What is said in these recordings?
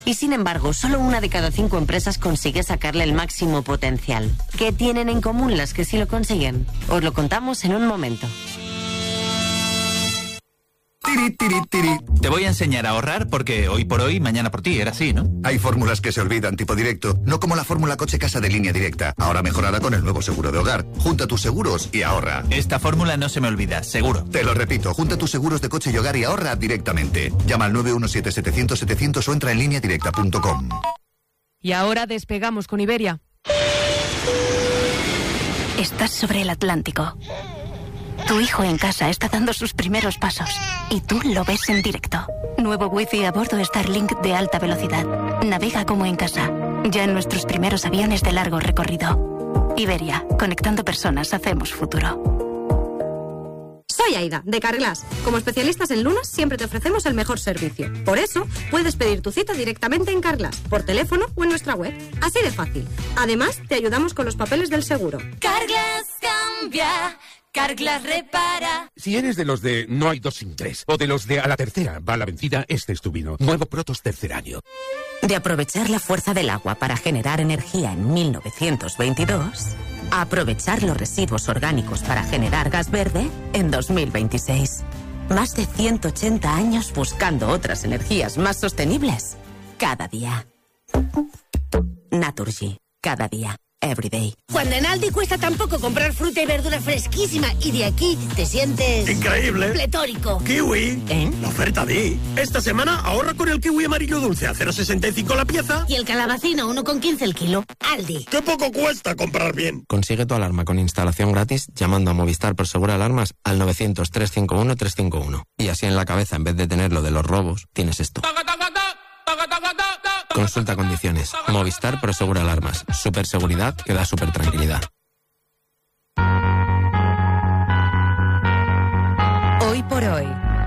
Y sin embargo, solo 1 de cada 5 empresas consigue sacarle el máximo potencial. ¿Qué tienen en común las que sí lo consiguen? Os lo contamos en un momento. Tiri, tiri, tiri. Te voy a enseñar a ahorrar porque hoy por hoy, mañana por ti, era así, ¿no? Hay fórmulas que se olvidan, tipo directo, no como la fórmula coche-casa de Línea Directa, ahora mejorada con el nuevo seguro de hogar. Junta tus seguros y ahorra. Esta fórmula no se me olvida, seguro. Te lo repito, junta tus seguros de coche y hogar y ahorra directamente. Llama al 917-700-700 o entra en lineadirecta.com. Y ahora despegamos con Iberia. Estás sobre el Atlántico. Tu hijo en casa está dando sus primeros pasos y tú lo ves en directo. Nuevo Wi-Fi a bordo Starlink de alta velocidad. Navega como en casa, ya en nuestros primeros aviones de largo recorrido. Iberia, conectando personas, hacemos futuro. Soy Aida, de Carglass. Como especialistas en lunas, siempre te ofrecemos el mejor servicio. Por eso, puedes pedir tu cita directamente en Carglass, por teléfono o en nuestra web. Así de fácil. Además, te ayudamos con los papeles del seguro. Carglass cambia. Carglass repara. Si eres de los de no hay 2 sin 3 o de los de a la tercera va la vencida, este es tu vino. Nuevo Protos tercer año. De aprovechar la fuerza del agua para generar energía en 1922, a aprovechar los residuos orgánicos para generar gas verde en 2026. Más de 180 años buscando otras energías más sostenibles. Cada día. Naturgy. Cada día. Everyday. Cuando en Aldi cuesta tan poco comprar fruta y verdura fresquísima y de aquí te sientes... ¡increíble! ¡Pletórico! ¡Kiwi! ¿Eh? La oferta di. Esta semana ahorra con el kiwi amarillo dulce a 0,65 la pieza. Y el calabacino 1,15 el kilo. Aldi. ¡Qué poco cuesta comprar bien! Consigue tu alarma con instalación gratis llamando a Movistar Prosegur Alarmas al 900-351-351. Y así en la cabeza, en vez de tener lo de los robos, tienes esto. Consulta condiciones. Movistar Prosegur Alarmas. Super seguridad que da super tranquilidad. Hoy por hoy.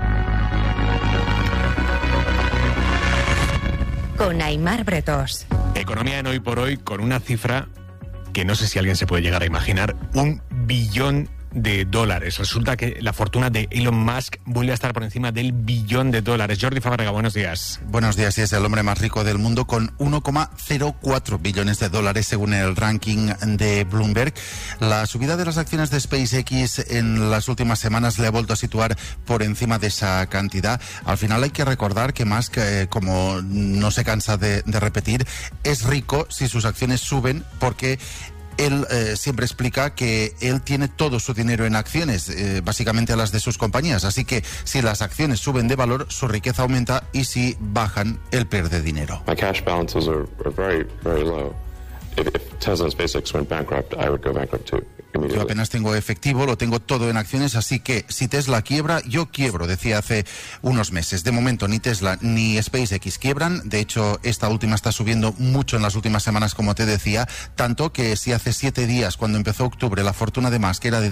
Con Aimar Bretós. Economía en Hoy por Hoy con una cifra que no sé si alguien se puede llegar a imaginar. $1 billón. Resulta que la fortuna de Elon Musk vuelve a estar por encima del $1 billón. Jordi Fábrega, buenos días. Buenos días, y es el hombre más rico del mundo con $1,04 billones según el ranking de Bloomberg. La subida de las acciones de SpaceX en las últimas semanas le ha vuelto a situar por encima de esa cantidad. Al final hay que recordar que Musk, como no se cansa de repetir, es rico si sus acciones suben porque... Él siempre explica que él tiene todo su dinero en acciones, básicamente a las de sus compañías. Así que si las acciones suben de valor, su riqueza aumenta, y si bajan, él pierde dinero. My cash balances are very, very low. If Tesla and SpaceX went bankrupt, I would go bankrupt too. Yo apenas tengo efectivo, lo tengo todo en acciones, así que si Tesla quiebra, yo quiebro, decía hace unos meses. De momento ni Tesla ni SpaceX quiebran. De hecho, esta última está subiendo mucho en las últimas semanas, como te decía, tanto que si hace 7 días, cuando empezó octubre, la fortuna de Musk era de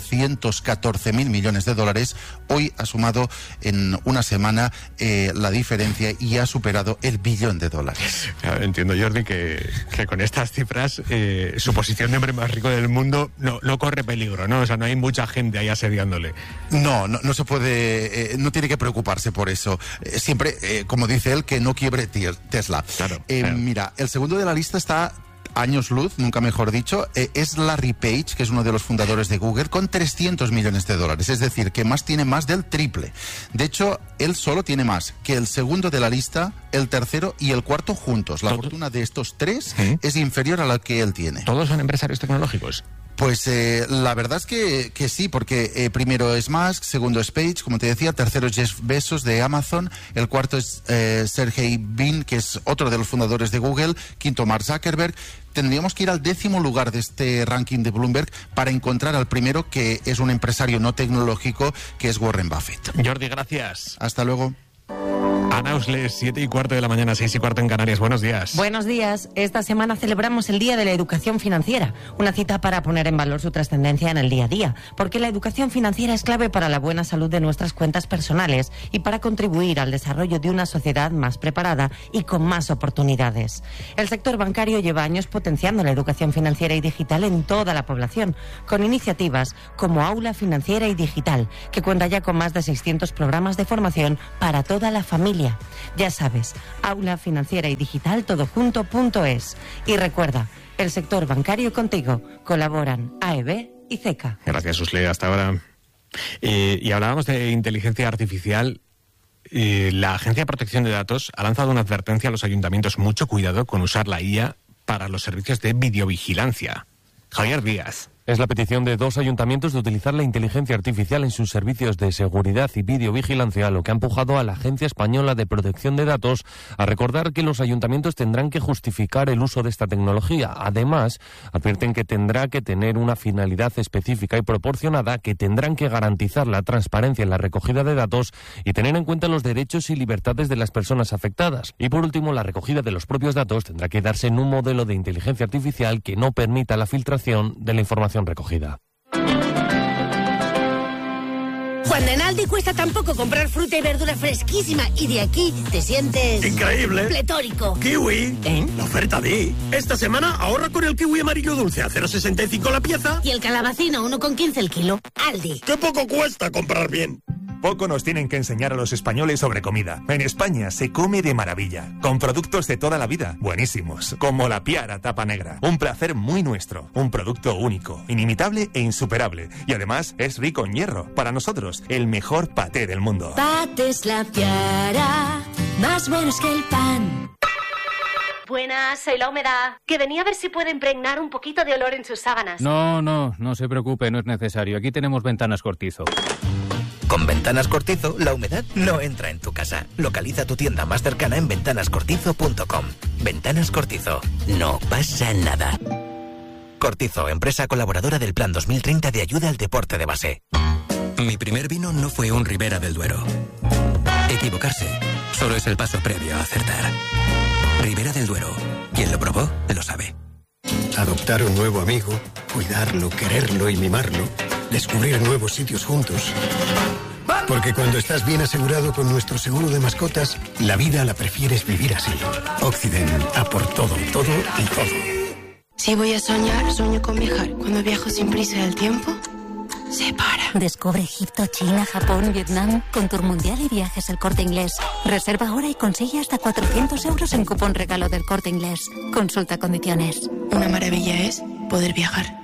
$914.000 millones, hoy ha sumado en una semana la diferencia y ha superado el $1 billón. Claro, entiendo, Jordi, que con estas cifras su posición de hombre más rico del mundo no corre peligro, ¿no? O sea, no hay mucha gente ahí asediándole. No se puede, no tiene que preocuparse por eso. Siempre, como dice él, que no quiebre Tesla. Claro. Mira, el segundo de la lista está... años luz, nunca mejor dicho, es Larry Page, que es uno de los fundadores de Google, con $300 millones. Es decir, que Musk tiene más del triple. De hecho, él solo tiene más que el segundo de la lista, el tercero y el cuarto juntos. La fortuna de estos tres es inferior a la que él tiene. ¿Todos son empresarios tecnológicos? Pues la verdad es que sí, porque primero es Musk, segundo es Page, como te decía, tercero es Jeff Bezos de Amazon, el cuarto es Sergey Brin, que es otro de los fundadores de Google, quinto Mark Zuckerberg. Tendríamos que ir al 10º lugar de este ranking de Bloomberg para encontrar al primero, que es un empresario no tecnológico, que es Warren Buffett. Jordi, gracias. Hasta luego. Ana Usles, 7:15 de la mañana, 6:15 en Canarias. Buenos días. Buenos días. Esta semana celebramos el Día de la Educación Financiera, una cita para poner en valor su trascendencia en el día a día, porque la educación financiera es clave para la buena salud de nuestras cuentas personales y para contribuir al desarrollo de una sociedad más preparada y con más oportunidades. El sector bancario lleva años potenciando la educación financiera y digital en toda la población, con iniciativas como Aula Financiera y Digital, que cuenta ya con más de 600 programas de formación para toda la familia familia. Ya sabes, Aula Financiera y Digital todojunto.es. Y recuerda, el sector bancario contigo. Colaboran AEB y CECA. Gracias, Usle, hasta ahora. Y hablábamos de inteligencia artificial. La Agencia de Protección de Datos ha lanzado una advertencia a los ayuntamientos. Mucho cuidado con usar la IA para los servicios de videovigilancia. Javier Díaz. Es la petición de 2 ayuntamientos de utilizar la inteligencia artificial en sus servicios de seguridad y videovigilancia, lo que ha empujado a la Agencia Española de Protección de Datos a recordar que los ayuntamientos tendrán que justificar el uso de esta tecnología. Además, advierten que tendrá que tener una finalidad específica y proporcionada, que tendrán que garantizar la transparencia en la recogida de datos y tener en cuenta los derechos y libertades de las personas afectadas. Y por último, la recogida de los propios datos tendrá que darse en un modelo de inteligencia artificial que no permita la filtración de la información recogida. Cuando en Aldi cuesta tan poco comprar fruta y verdura fresquísima y de aquí te sientes... ¡increíble! ¡Pletórico! ¡Kiwi! La oferta de... Esta semana ahorra con el kiwi amarillo dulce a 0,65 la pieza. Y el calabacino 1,15 el kilo. Aldi. ¡Qué poco cuesta comprar bien! Poco nos tienen que enseñar a los españoles sobre comida. En España se come de maravilla, con productos de toda la vida, buenísimos, como la Piara tapa negra. Un placer muy nuestro, un producto único, inimitable e insuperable. Y además es rico en hierro. Para nosotros, el mejor paté del mundo. Patés La Piara, más buenos que el pan. Buenas, soy La Humedad, que venía a ver si puede impregnar un poquito de olor en sus sábanas. No se preocupe, no es necesario. Aquí tenemos Ventanas Cortizo. Con Ventanas Cortizo, la humedad no entra en tu casa. Localiza tu tienda más cercana en ventanascortizo.com. Ventanas Cortizo. No pasa nada. Cortizo, empresa colaboradora del Plan 2030 de ayuda al deporte de base. Mi primer vino no fue un Ribera del Duero. Equivocarse solo es el paso previo a acertar. Ribera del Duero. Quien lo probó, lo sabe. Adoptar un nuevo amigo, cuidarlo, quererlo y mimarlo. Descubrir nuevos sitios juntos. Porque cuando estás bien asegurado con nuestro seguro de mascotas, la vida la prefieres vivir así. Occident, a por todo y todo. Si voy a soñar, sueño con viajar. Cuando viajo sin prisa del tiempo, se para. Descubre Egipto, China, Japón, Vietnam con Tour Mundial y Viajes El Corte Inglés. Reserva ahora y consigue hasta 400 euros en cupón regalo del Corte Inglés. Consulta condiciones. Una maravilla es poder viajar.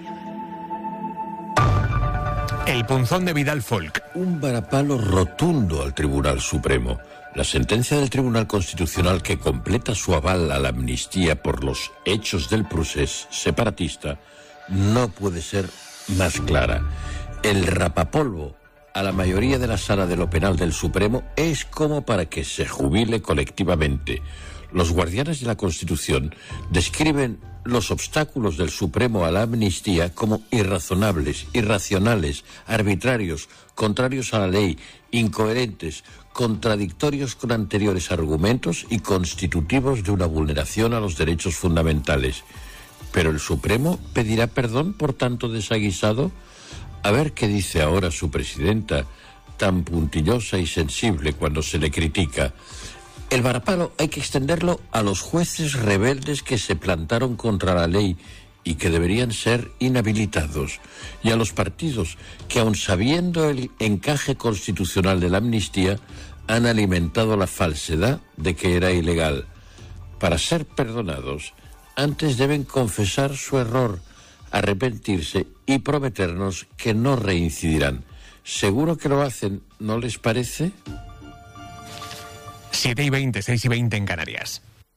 El punzón de Vidal Folk. Un varapalo rotundo al Tribunal Supremo. La sentencia del Tribunal Constitucional que completa su aval a la amnistía por los hechos del procés separatista no puede ser más clara. El rapapolvo a la mayoría de la sala de lo penal del Supremo es como para que se jubile colectivamente. Los guardianes de la Constitución describen los obstáculos del Supremo a la amnistía como irrazonables, irracionales, arbitrarios, contrarios a la ley, incoherentes, contradictorios con anteriores argumentos y constitutivos de una vulneración a los derechos fundamentales. ¿Pero el Supremo pedirá perdón por tanto desaguisado? A ver qué dice ahora su presidenta, tan puntillosa y sensible cuando se le critica. El varapalo hay que extenderlo a los jueces rebeldes que se plantaron contra la ley y que deberían ser inhabilitados, y a los partidos que, aun sabiendo el encaje constitucional de la amnistía, han alimentado la falsedad de que era ilegal. Para ser perdonados, antes deben confesar su error, arrepentirse y prometernos que no reincidirán. Seguro que lo hacen, ¿no les parece? 7:20, 6:20 en Canarias.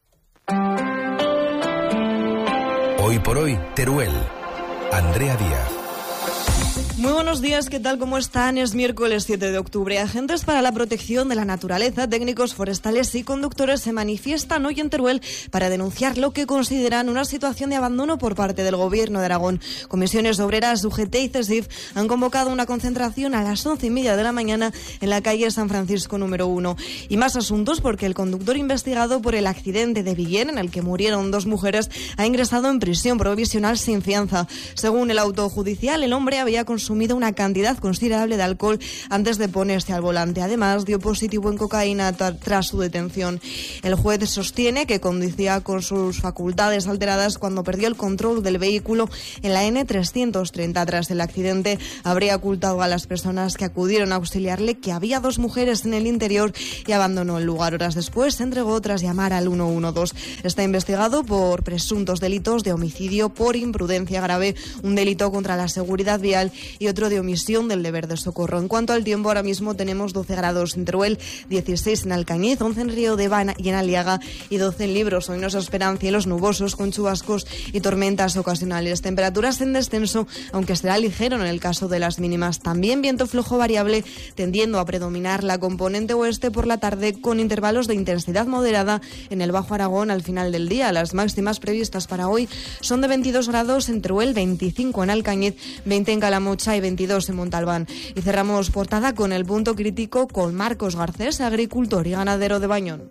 Hoy por hoy, Teruel. Andrea Díaz. Muy buenos días, ¿qué tal? ¿Cómo están? Es miércoles 7 de octubre. Agentes para la protección de la naturaleza, técnicos forestales y conductores se manifiestan hoy en Teruel para denunciar lo que consideran una situación de abandono por parte del Gobierno de Aragón. Comisiones Obreras, UGT y CESIF han convocado una concentración a las 11:30 de la mañana en la calle San Francisco número 1. Y más asuntos porque el conductor investigado por el accidente de Villén, en el que murieron 2 mujeres, ha ingresado en prisión provisional sin fianza. Según el auto judicial, el hombre había consumido consumido una cantidad considerable de alcohol antes de ponerse al volante. Además, dio positivo en cocaína tras su detención. El juez sostiene que conducía con sus facultades alteradas cuando perdió el control del vehículo en la N330. Tras el accidente, habría ocultado a las personas que acudieron a auxiliarle que había 2 mujeres en el interior y abandonó el lugar. Horas después se entregó tras llamar al 112. Está investigado por presuntos delitos de homicidio por imprudencia grave, un delito contra la seguridad vial y otro de omisión del deber de socorro. En cuanto al tiempo, ahora mismo tenemos 12 grados en Teruel, 16 en Alcañiz, 11 en Río de Vana y en Aliaga y 12 en Libros. Hoy nos esperan cielos nubosos con chubascos y tormentas ocasionales. Temperaturas en descenso, aunque será ligero en el caso de las mínimas. También viento flojo variable, tendiendo a predominar la componente oeste por la tarde, con intervalos de intensidad moderada en el Bajo Aragón al final del día. Las máximas previstas para hoy son de 22 grados en Teruel, 25 en Alcañiz, 20 en Calamocha y 22 en Montalbán. Y cerramos portada con el punto crítico con Marcos Garcés, agricultor y ganadero de Bañón.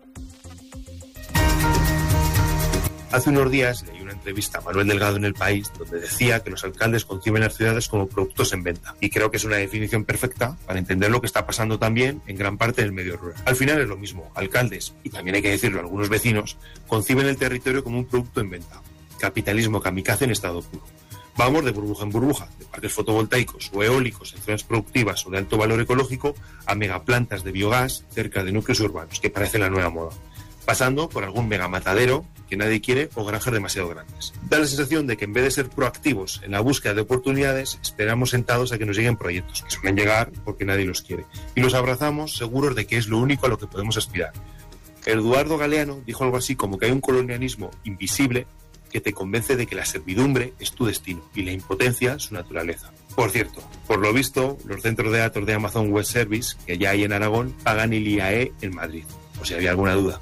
Hace unos días leí una entrevista a Manuel Delgado en El País donde decía que los alcaldes conciben las ciudades como productos en venta. Y creo que es una definición perfecta para entender lo que está pasando también en gran parte del medio rural. Al final es lo mismo. Alcaldes, y también hay que decirlo, algunos vecinos, conciben el territorio como un producto en venta. Capitalismo kamikaze en estado puro. Vamos de burbuja en burbuja, de parques fotovoltaicos o eólicos en zonas productivas o de alto valor ecológico a megaplantas de biogás cerca de núcleos urbanos, que parece la nueva moda, pasando por algún megamatadero que nadie quiere o granjas demasiado grandes. Da la sensación de que en vez de ser proactivos en la búsqueda de oportunidades, esperamos sentados a que nos lleguen proyectos, que suelen llegar porque nadie los quiere, y los abrazamos seguros de que es lo único a lo que podemos aspirar. Eduardo Galeano dijo algo así como que hay un colonialismo invisible que te convence de que la servidumbre es tu destino y la impotencia su naturaleza. Por cierto, por lo visto, los centros de datos de Amazon Web Service, que ya hay en Aragón, pagan el IAE en Madrid, por si había alguna duda.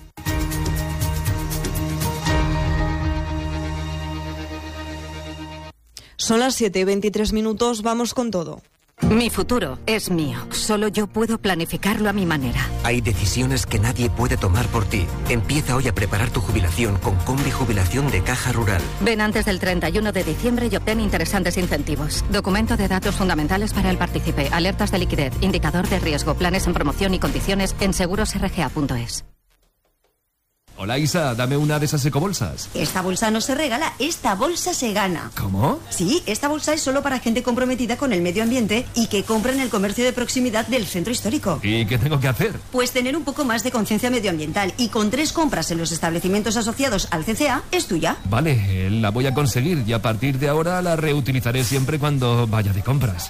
Son las 7:23, vamos con todo. Mi futuro es mío. Solo yo puedo planificarlo a mi manera. Hay decisiones que nadie puede tomar por ti. Empieza hoy a preparar tu jubilación con Combi Jubilación de Caja Rural. Ven antes del 31 de diciembre y obtén interesantes incentivos. Documento de datos fundamentales para el partícipe. Alertas de liquidez. Indicador de riesgo. Planes en promoción y condiciones en segurosrga.es. Hola Isa, dame una de esas ecobolsas. Esta bolsa no se regala, esta bolsa se gana. ¿Cómo? Sí, esta bolsa es solo para gente comprometida con el medio ambiente y que compra en el comercio de proximidad del centro histórico. ¿Y qué tengo que hacer? Pues tener un poco más de conciencia medioambiental y con 3 compras en los establecimientos asociados al CCA es tuya. Vale, la voy a conseguir y a partir de ahora la reutilizaré siempre cuando vaya de compras.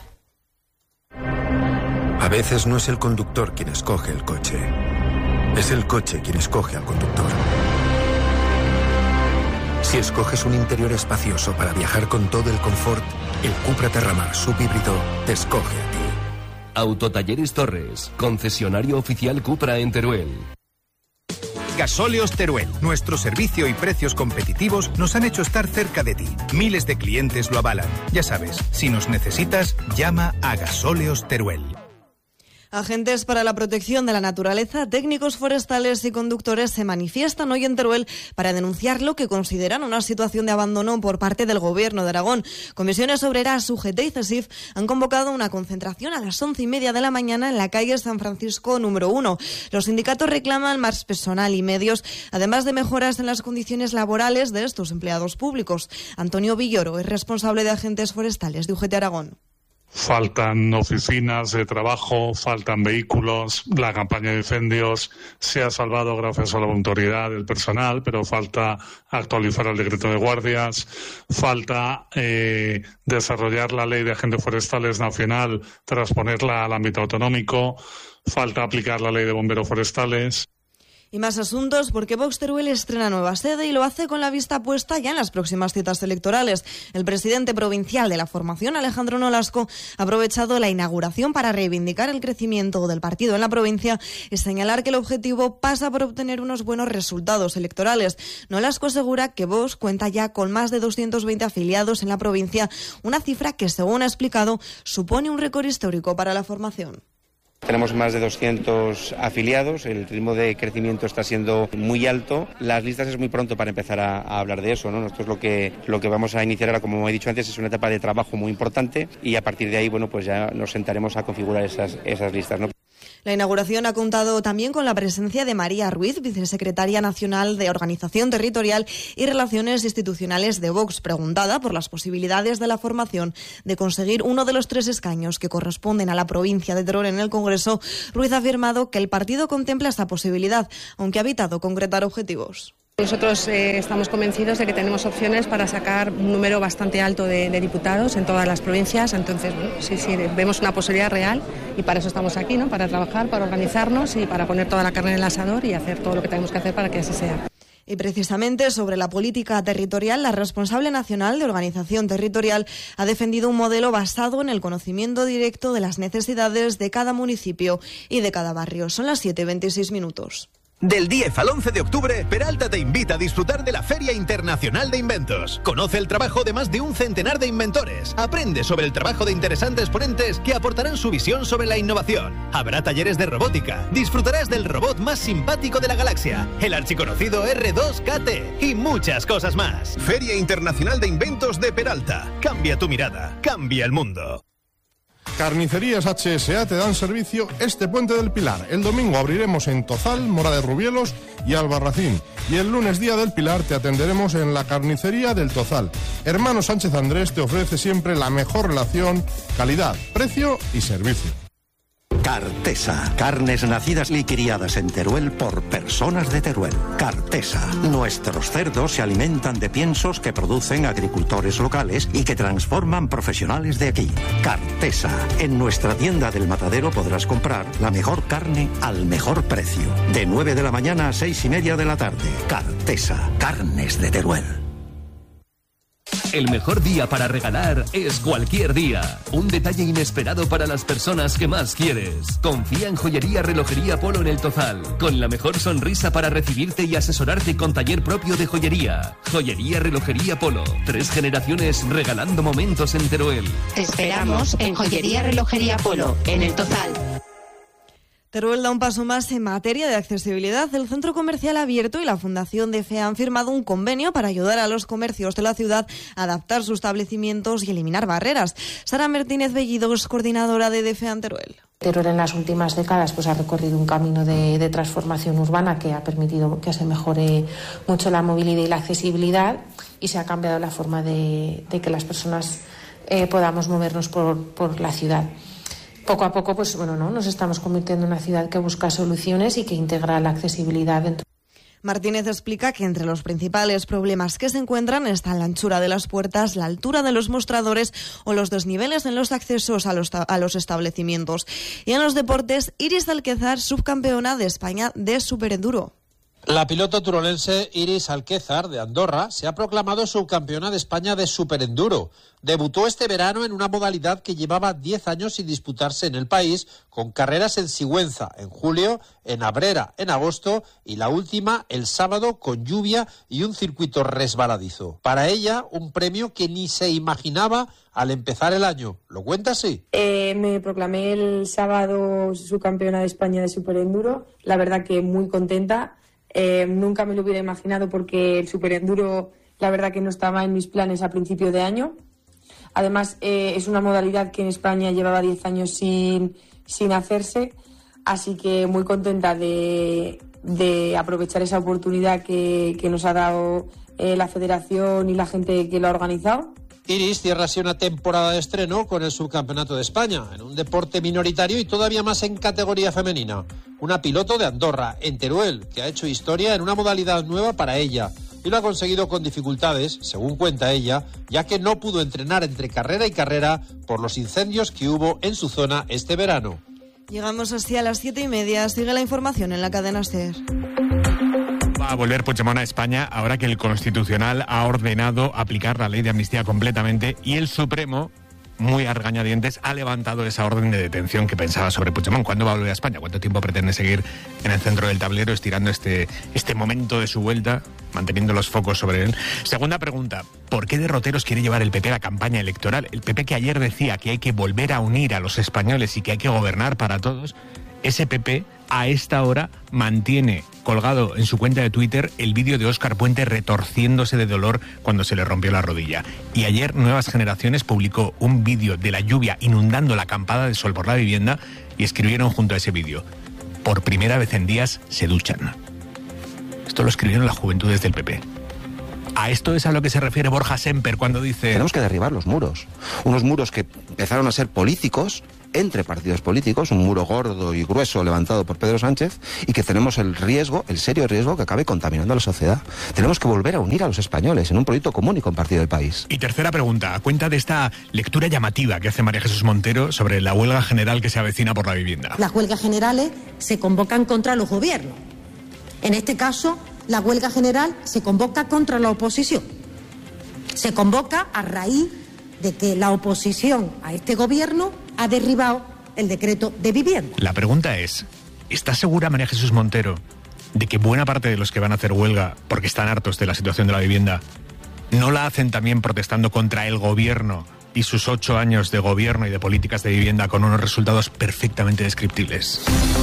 A veces no es el conductor quien escoge el coche. Es el coche quien escoge al conductor. Si escoges un interior espacioso para viajar con todo el confort, el Cupra Terramar subhíbrido te escoge a ti. Autotalleres Torres, concesionario oficial Cupra en Teruel. Gasóleos Teruel. Nuestro servicio y precios competitivos nos han hecho estar cerca de ti. Miles de clientes lo avalan. Ya sabes, si nos necesitas, llama a Gasóleos Teruel. Agentes para la protección de la naturaleza, técnicos forestales y conductores se manifiestan hoy en Teruel para denunciar lo que consideran una situación de abandono por parte del Gobierno de Aragón. Comisiones Obreras, UGT y CESIF han convocado una concentración a las 11:30 de la mañana en la calle San Francisco número 1. Los sindicatos reclaman más personal y medios, además de mejoras en las condiciones laborales de estos empleados públicos. Antonio Villoro es responsable de Agentes Forestales de UGT Aragón. Faltan oficinas de trabajo, faltan vehículos, la campaña de incendios se ha salvado gracias a la voluntariedad del personal, pero falta actualizar el decreto de guardias, falta desarrollar la ley de agentes forestales nacional, transponerla al ámbito autonómico, falta aplicar la ley de bomberos forestales. Y más asuntos, porque Vox Teruel estrena nueva sede y lo hace con la vista puesta ya en las próximas citas electorales. El presidente provincial de la formación, Alejandro Nolasco, ha aprovechado la inauguración para reivindicar el crecimiento del partido en la provincia y señalar que el objetivo pasa por obtener unos buenos resultados electorales. Nolasco asegura que Vox cuenta ya con más de 220 afiliados en la provincia, una cifra que, según ha explicado, supone un récord histórico para la formación. Tenemos más de 200 afiliados, el ritmo de crecimiento está siendo muy alto. Las listas es muy pronto para empezar a hablar de eso, ¿no? Nosotros lo que vamos a iniciar ahora, como he dicho antes, es una etapa de trabajo muy importante y a partir de ahí, bueno, pues ya nos sentaremos a configurar esas listas, ¿no? La inauguración ha contado también con la presencia de María Ruiz, vicesecretaria nacional de Organización Territorial y Relaciones Institucionales de Vox. Preguntada por las posibilidades de la formación de conseguir uno de los 3 escaños que corresponden a la provincia de Teruel en el Congreso, Ruiz ha afirmado que el partido contempla esta posibilidad, aunque ha evitado concretar objetivos. Nosotros estamos convencidos de que tenemos opciones para sacar un número bastante alto de diputados en todas las provincias, entonces bueno, sí, vemos una posibilidad real y para eso estamos aquí, ¿no? Para trabajar, para organizarnos y para poner toda la carne en el asador y hacer todo lo que tenemos que hacer para que así sea. Y precisamente sobre la política territorial, la responsable nacional de Organización Territorial ha defendido un modelo basado en el conocimiento directo de las necesidades de cada municipio y de cada barrio. Son las 7:26. Del 10 al 11 de octubre, Peralta te invita a disfrutar de la Feria Internacional de Inventos. Conoce el trabajo de más de un centenar de inventores. Aprende sobre el trabajo de interesantes ponentes que aportarán su visión sobre la innovación. Habrá talleres de robótica. Disfrutarás del robot más simpático de la galaxia, el archiconocido R2KT, y muchas cosas más. Feria Internacional de Inventos de Peralta. Cambia tu mirada. Cambia el mundo. Carnicerías HSA te dan servicio este Puente del Pilar. El domingo abriremos en Tozal, Mora de Rubielos y Albarracín. Y el lunes, día del Pilar, te atenderemos en la carnicería del Tozal. Hermano Sánchez Andrés te ofrece siempre la mejor relación, calidad, precio y servicio. Cartesa. Carnes nacidas y criadas en Teruel por personas de Teruel. Cartesa. Nuestros cerdos se alimentan de piensos que producen agricultores locales y que transforman profesionales de aquí. Cartesa. En nuestra tienda del Matadero podrás comprar la mejor carne al mejor precio. De 9 de la mañana a 6:30 de la tarde. Cartesa. Carnes de Teruel. El mejor día para regalar es cualquier día. Un detalle inesperado para las personas que más quieres. Confía en Joyería Relojería Polo en el Tozal, con la mejor sonrisa para recibirte y asesorarte con taller propio de joyería. Joyería Relojería Polo. 3 generaciones regalando momentos en Teruel. Te esperamos en Joyería Relojería Polo, en el Tozal. Teruel da un paso más en materia de accesibilidad. El Centro Comercial Abierto y la Fundación de Fe han firmado un convenio para ayudar a los comercios de la ciudad a adaptar sus establecimientos y eliminar barreras. Sara Martínez Bellidos, coordinadora de DFEAN Teruel. Teruel en las últimas décadas ha recorrido un camino de transformación urbana que ha permitido que se mejore mucho la movilidad y la accesibilidad, y se ha cambiado la forma de que las personas podamos movernos por la ciudad. Poco a poco, nos estamos convirtiendo en una ciudad que busca soluciones y que integra la accesibilidad dentro. Martínez explica que entre los principales problemas que se encuentran están la anchura de las puertas, la altura de los mostradores o los desniveles en los accesos a los establecimientos. Y en los deportes, Iris Alquézar, subcampeona de España de superenduro. La piloto turolense Iris Alquézar, de Andorra, se ha proclamado subcampeona de España de superenduro. Debutó este verano en una modalidad que llevaba 10 años sin disputarse en el país, con carreras en Sigüenza en julio, en Abrera en agosto y la última el sábado con lluvia y un circuito resbaladizo. Para ella, un premio que ni se imaginaba al empezar el año. ¿Lo cuenta así? Me proclamé el sábado subcampeona de España de superenduro. La verdad que muy contenta. Nunca me lo hubiera imaginado porque el superenduro, la verdad que no estaba en mis planes a principio de año. Además, es una modalidad que en España llevaba 10 años sin hacerse, así que muy contenta de aprovechar esa oportunidad que nos ha dado la federación y la gente que lo ha organizado. Iris cierra así una temporada de estreno con el subcampeonato de España, en un deporte minoritario y todavía más en categoría femenina. Una piloto de Andorra, en Teruel, que ha hecho historia en una modalidad nueva para ella, y lo ha conseguido con dificultades, según cuenta ella, ya que no pudo entrenar entre carrera y carrera por los incendios que hubo en su zona este verano. Llegamos así a las 7:30. Sigue la información en la cadena SER. Va a volver Puigdemont a España ahora que el Constitucional ha ordenado aplicar la ley de amnistía completamente y el Supremo muy a regañadientes, ha levantado esa orden de detención que pensaba sobre Puigdemont. ¿Cuándo va a volver a España? ¿Cuánto tiempo pretende seguir en el centro del tablero estirando este momento de su vuelta, manteniendo los focos sobre él? Segunda pregunta, ¿por qué derroteros quiere llevar el PP a la campaña electoral? El PP que ayer decía que hay que volver a unir a los españoles y que hay que gobernar para todos. Ese PP a esta hora mantiene colgado en su cuenta de Twitter el vídeo de Óscar Puente retorciéndose de dolor cuando se le rompió la rodilla. Y ayer Nuevas Generaciones publicó un vídeo de la lluvia inundando la acampada de Sol por la Vivienda y escribieron junto a ese vídeo: por primera vez en días se duchan. Esto lo escribieron las juventudes del PP. A esto es a lo que se refiere Borja Semper cuando dice: tenemos que derribar los muros. Unos muros que empezaron a ser políticos, entre partidos políticos, un muro gordo y grueso levantado por Pedro Sánchez, y que tenemos el serio riesgo que acabe contaminando a la sociedad. Tenemos que volver a unir a los españoles en un proyecto común y compartido del país. Y tercera pregunta, a cuenta de esta lectura llamativa que hace María Jesús Montero sobre la huelga general que se avecina por la vivienda. Las huelgas generales se convocan contra los gobiernos. En este caso, la huelga general se convoca contra la oposición. Se convoca a raíz de que la oposición a este gobierno ha derribado el decreto de vivienda. La pregunta es, ¿está segura María Jesús Montero de que buena parte de los que van a hacer huelga porque están hartos de la situación de la vivienda no la hacen también protestando contra el gobierno y sus 8 años de gobierno y de políticas de vivienda con unos resultados perfectamente descriptibles?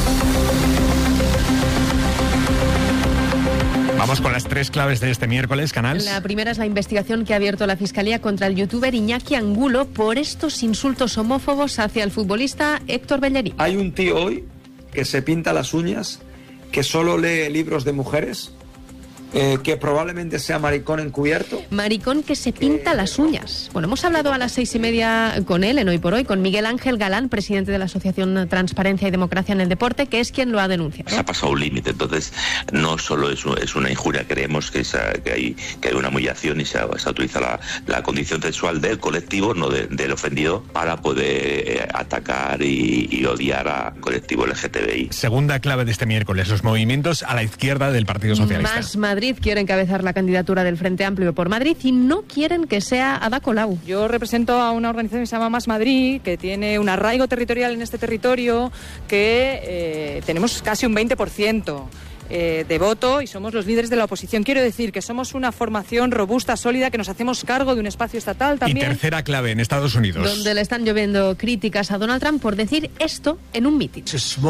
Vamos con las 3 claves de este miércoles, Canals. La primera es la investigación que ha abierto la Fiscalía contra el youtuber Iñaki Angulo por estos insultos homófobos hacia el futbolista Héctor Bellerín. Hay un tío hoy que se pinta las uñas, que solo lee libros de mujeres, que probablemente sea maricón encubierto. Maricón que se pinta las uñas. Bueno, hemos hablado a las 6:30 con él, en Hoy por Hoy, con Miguel Ángel Galán, presidente de la Asociación Transparencia y Democracia en el Deporte, que es quien lo ha denunciado. Se ha pasado un límite, entonces no solo es una injuria, creemos que hay una humillación y se utiliza la condición sexual del colectivo, no del ofendido, para poder atacar y odiar al colectivo LGTBI. Segunda clave de este miércoles, los movimientos a la izquierda del Partido Socialista. Más Madrid quiere encabezar la candidatura del Frente Amplio por Madrid y no quieren que sea Ada Colau. Yo represento a una organización que se llama Más Madrid, que tiene un arraigo territorial en este territorio, que tenemos casi un 20% de voto y somos los líderes de la oposición. Quiero decir que somos una formación robusta, sólida, que nos hacemos cargo de un espacio estatal también. Y tercera clave en Estados Unidos, donde le están lloviendo críticas a Donald Trump por decir esto en un mitin.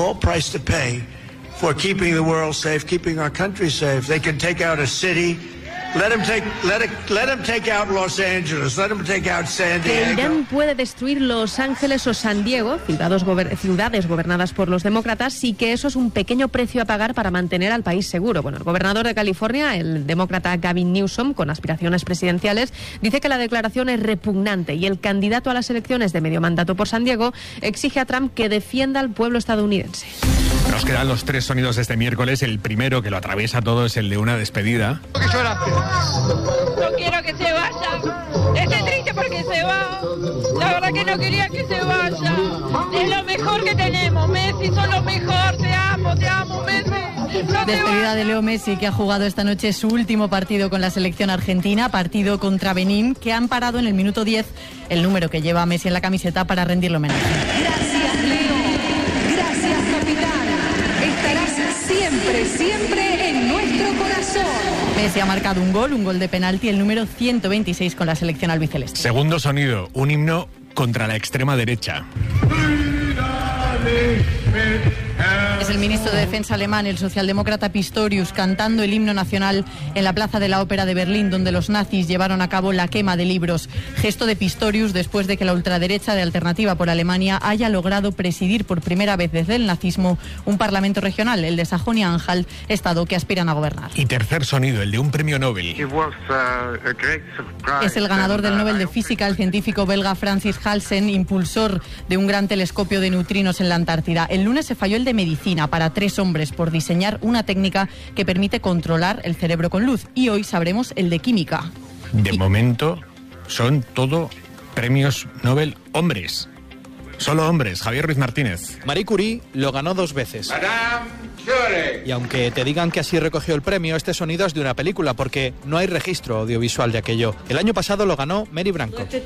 For keeping the world safe, keeping our country safe. They can take out a city. Let them take out Los Angeles. Let them take out San Diego. Que Irán puede destruir Los Ángeles o San Diego, ciudades gobernadas por los demócratas, y que eso es un pequeño precio a pagar para mantener al país seguro. Bueno, el gobernador de California, el demócrata Gavin Newsom, con aspiraciones presidenciales, dice que la declaración es repugnante y el candidato a las elecciones de medio mandato por San Diego exige a Trump que defienda al pueblo estadounidense. Nos quedan los 3 sonidos de este miércoles. El primero, que lo atraviesa todo, es el de una despedida. No quiero que se vaya. Estoy triste porque se va. La verdad que no quería que se vaya. Es lo mejor que tenemos. Messi, son lo mejor. Te amo, Messi. No Despedida de Leo Messi, que ha jugado esta noche su último partido con la selección argentina, partido contra Benín, que han parado en el minuto 10 el número que lleva Messi en la camiseta para rendirle homenaje. Gracias, Leo. Gracias, capitán. Estarás siempre en nuestro corazón. Messi ha marcado un gol de penalti, el número 126 con la selección albiceleste. Segundo sonido, un himno contra la extrema derecha. Es el ministro de Defensa alemán, el socialdemócrata Pistorius, cantando el himno nacional en la Plaza de la Ópera de Berlín, donde los nazis llevaron a cabo la quema de libros. Gesto de Pistorius después de que la ultraderecha de Alternativa por Alemania haya logrado presidir por primera vez desde el nazismo un parlamento regional, el de Sajonia-Anhalt, estado que aspiran a gobernar. Y tercer sonido, el de un premio Nobel. Es el ganador del Nobel de Física, el científico belga Francis Halsen, impulsor de un gran telescopio de neutrinos en la Antártida. El lunes se falló el de medicina para 3 hombres por diseñar una técnica que permite controlar el cerebro con luz. Y hoy sabremos el de química. De momento son todo premios Nobel hombres. Solo hombres, Javier Ruiz Martínez. Marie Curie lo ganó 2 veces. Y aunque te digan que así recogió el premio, este sonido es de una película porque no hay registro audiovisual de aquello. El año pasado lo ganó Mary Branco, que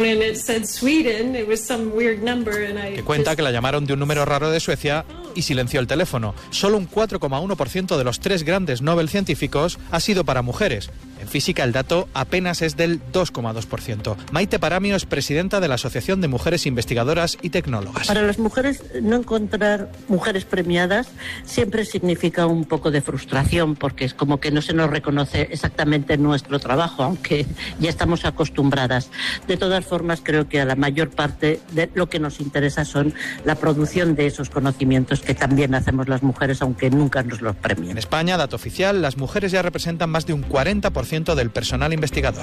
cuenta que la llamaron de un número raro de Suecia y silenció el teléfono. Solo un 4,1% de los 3 grandes Nobel científicos ha sido para mujeres. En física el dato apenas es del 2,2%. Maite Paramio es presidenta de la Asociación de Mujeres Investigadoras y Tecnólogas. Para las mujeres, no encontrar mujeres premiadas siempre significa un poco de frustración, porque es como que no se nos reconoce exactamente nuestro trabajo, aunque ya estamos acostumbradas. De todas formas, creo que a la mayor parte de lo que nos interesa son la producción de esos conocimientos que también hacemos las mujeres, aunque nunca nos los premien. En España, dato oficial, las mujeres ya representan más de un 40% del personal investigador.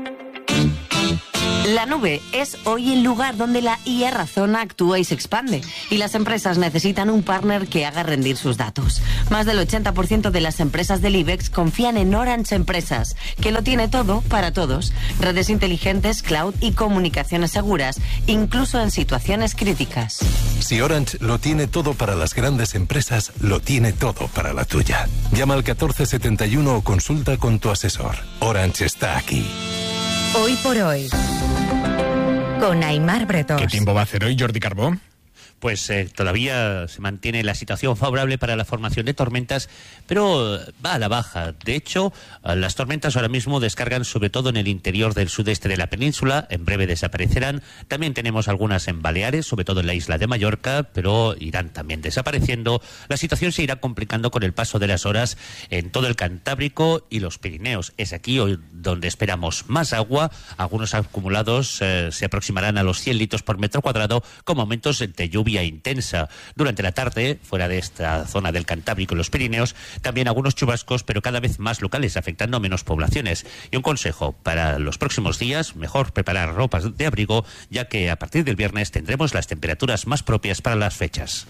La nube es hoy el lugar donde la IA razona, actúa y se expande. Y las empresas necesitan un partner que haga rendir sus datos. Más del 80% de las empresas del IBEX confían en Orange Empresas, que lo tiene todo para todos. Redes inteligentes, cloud y comunicaciones seguras, incluso en situaciones críticas. Si Orange lo tiene todo para las grandes empresas, lo tiene todo para la tuya. Llama al 1471 o consulta con tu asesor. Orange está aquí. Hoy por hoy, con Aimar Bretos. ¿Qué tiempo va a hacer hoy, Jordi Carbó? Pues todavía se mantiene la situación favorable para la formación de tormentas, pero va a la baja. De hecho, las tormentas ahora mismo descargan sobre todo en el interior del sudeste de la península. En breve desaparecerán. También tenemos algunas en Baleares, sobre todo en la isla de Mallorca, pero irán también desapareciendo. La situación se irá complicando con el paso de las horas en todo el Cantábrico y los Pirineos. Es aquí hoy donde esperamos más agua. Algunos acumulados se aproximarán a los 100 litros por metro cuadrado, con aumentos de lluvia intensa. Durante la tarde, fuera de esta zona del Cantábrico y los Pirineos, también algunos chubascos, pero cada vez más locales, afectando a menos poblaciones. Y un consejo para los próximos días: mejor preparar ropas de abrigo, ya que a partir del viernes tendremos las temperaturas más propias para las fechas.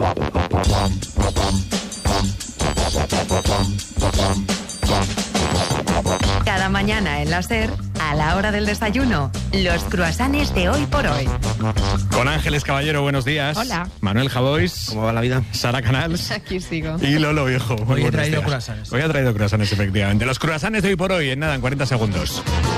Cada mañana en la SER, a la hora del desayuno, los croissants de Hoy por Hoy. Con Ángeles Caballero, buenos días. Hola. Manuel Javois. ¿Cómo va la vida? Sara Canals. Aquí sigo. Y Lolo Viejo. Hoy he traído croissants. Hoy ha traído croissants, efectivamente. Los croissants de Hoy por Hoy, en nada, en 40 segundos.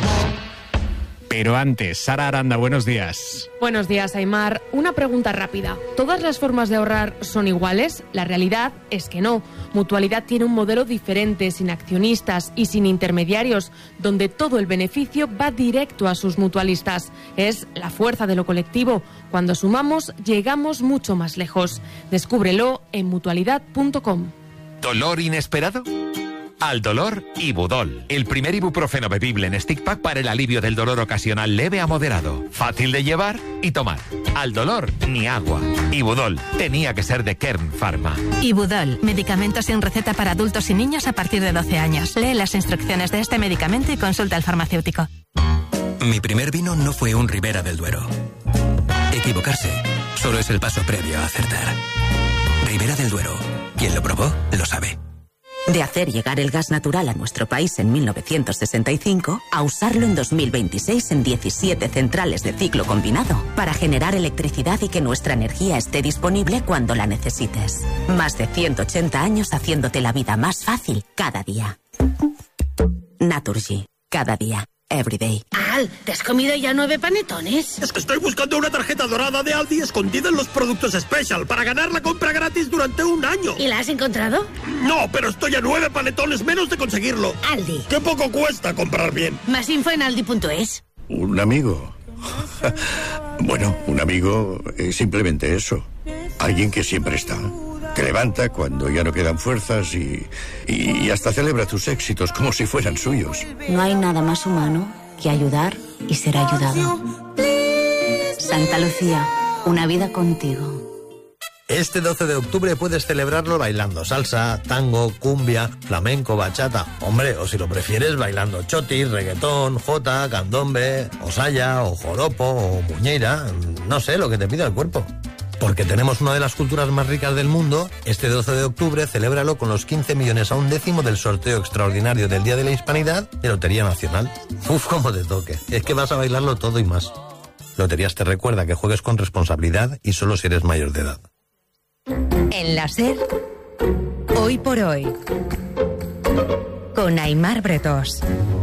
Pero antes, Sara Aranda, buenos días. Buenos días, Aimar. Una pregunta rápida. ¿Todas las formas de ahorrar son iguales? La realidad es que no. Mutualidad tiene un modelo diferente, sin accionistas y sin intermediarios, donde todo el beneficio va directo a sus mutualistas. Es la fuerza de lo colectivo. Cuando sumamos, llegamos mucho más lejos. Descúbrelo en mutualidad.com. ¿Dolor inesperado? Al dolor, Ibudol, el primer ibuprofeno bebible en stick pack para el alivio del dolor ocasional leve a moderado. Fácil de llevar y tomar. Al dolor, ni agua. Ibudol, tenía que ser de Kern Pharma. Ibudol, medicamento sin receta para adultos y niños a partir de 12 años. Lee las instrucciones de este medicamento y consulta al farmacéutico. Mi primer vino no fue un Ribera del Duero. Equivocarse solo es el paso previo a acertar. Ribera del Duero. Quien lo probó, lo sabe. De hacer llegar el gas natural a nuestro país en 1965 a usarlo en 2026 en 17 centrales de ciclo combinado para generar electricidad y que nuestra energía esté disponible cuando la necesites. Más de 180 años haciéndote la vida más fácil cada día. Naturgy. Cada día. Everyday. Al, ¿te has comido ya 9 panetones? Es que estoy buscando una tarjeta dorada de Aldi escondida en los productos Special para ganar la compra gratis durante un año. ¿Y la has encontrado? No, pero estoy a 9 panetones menos de conseguirlo. Aldi. Qué poco cuesta comprar bien. Más info en aldi.es. Un amigo. Bueno, un amigo es simplemente eso. Alguien que siempre está. Te levanta cuando ya no quedan fuerzas y hasta celebra tus éxitos como si fueran suyos. No hay nada más humano que ayudar y ser ayudado. Santa Lucía, una vida contigo. Este 12 de octubre puedes celebrarlo bailando salsa, tango, cumbia, flamenco, bachata. Hombre, o si lo prefieres, bailando chotis, reggaetón, jota, candombe, o saya, o joropo, o muñeira. No sé, lo que te pida el cuerpo. Porque tenemos una de las culturas más ricas del mundo, este 12 de octubre celébralo con los 15 millones a un décimo del sorteo extraordinario del Día de la Hispanidad de Lotería Nacional. Uf, cómo te toque. Es que vas a bailarlo todo y más. Loterías te recuerda que juegues con responsabilidad y solo si eres mayor de edad. En la SER, hoy por hoy, con Aimar Bretos.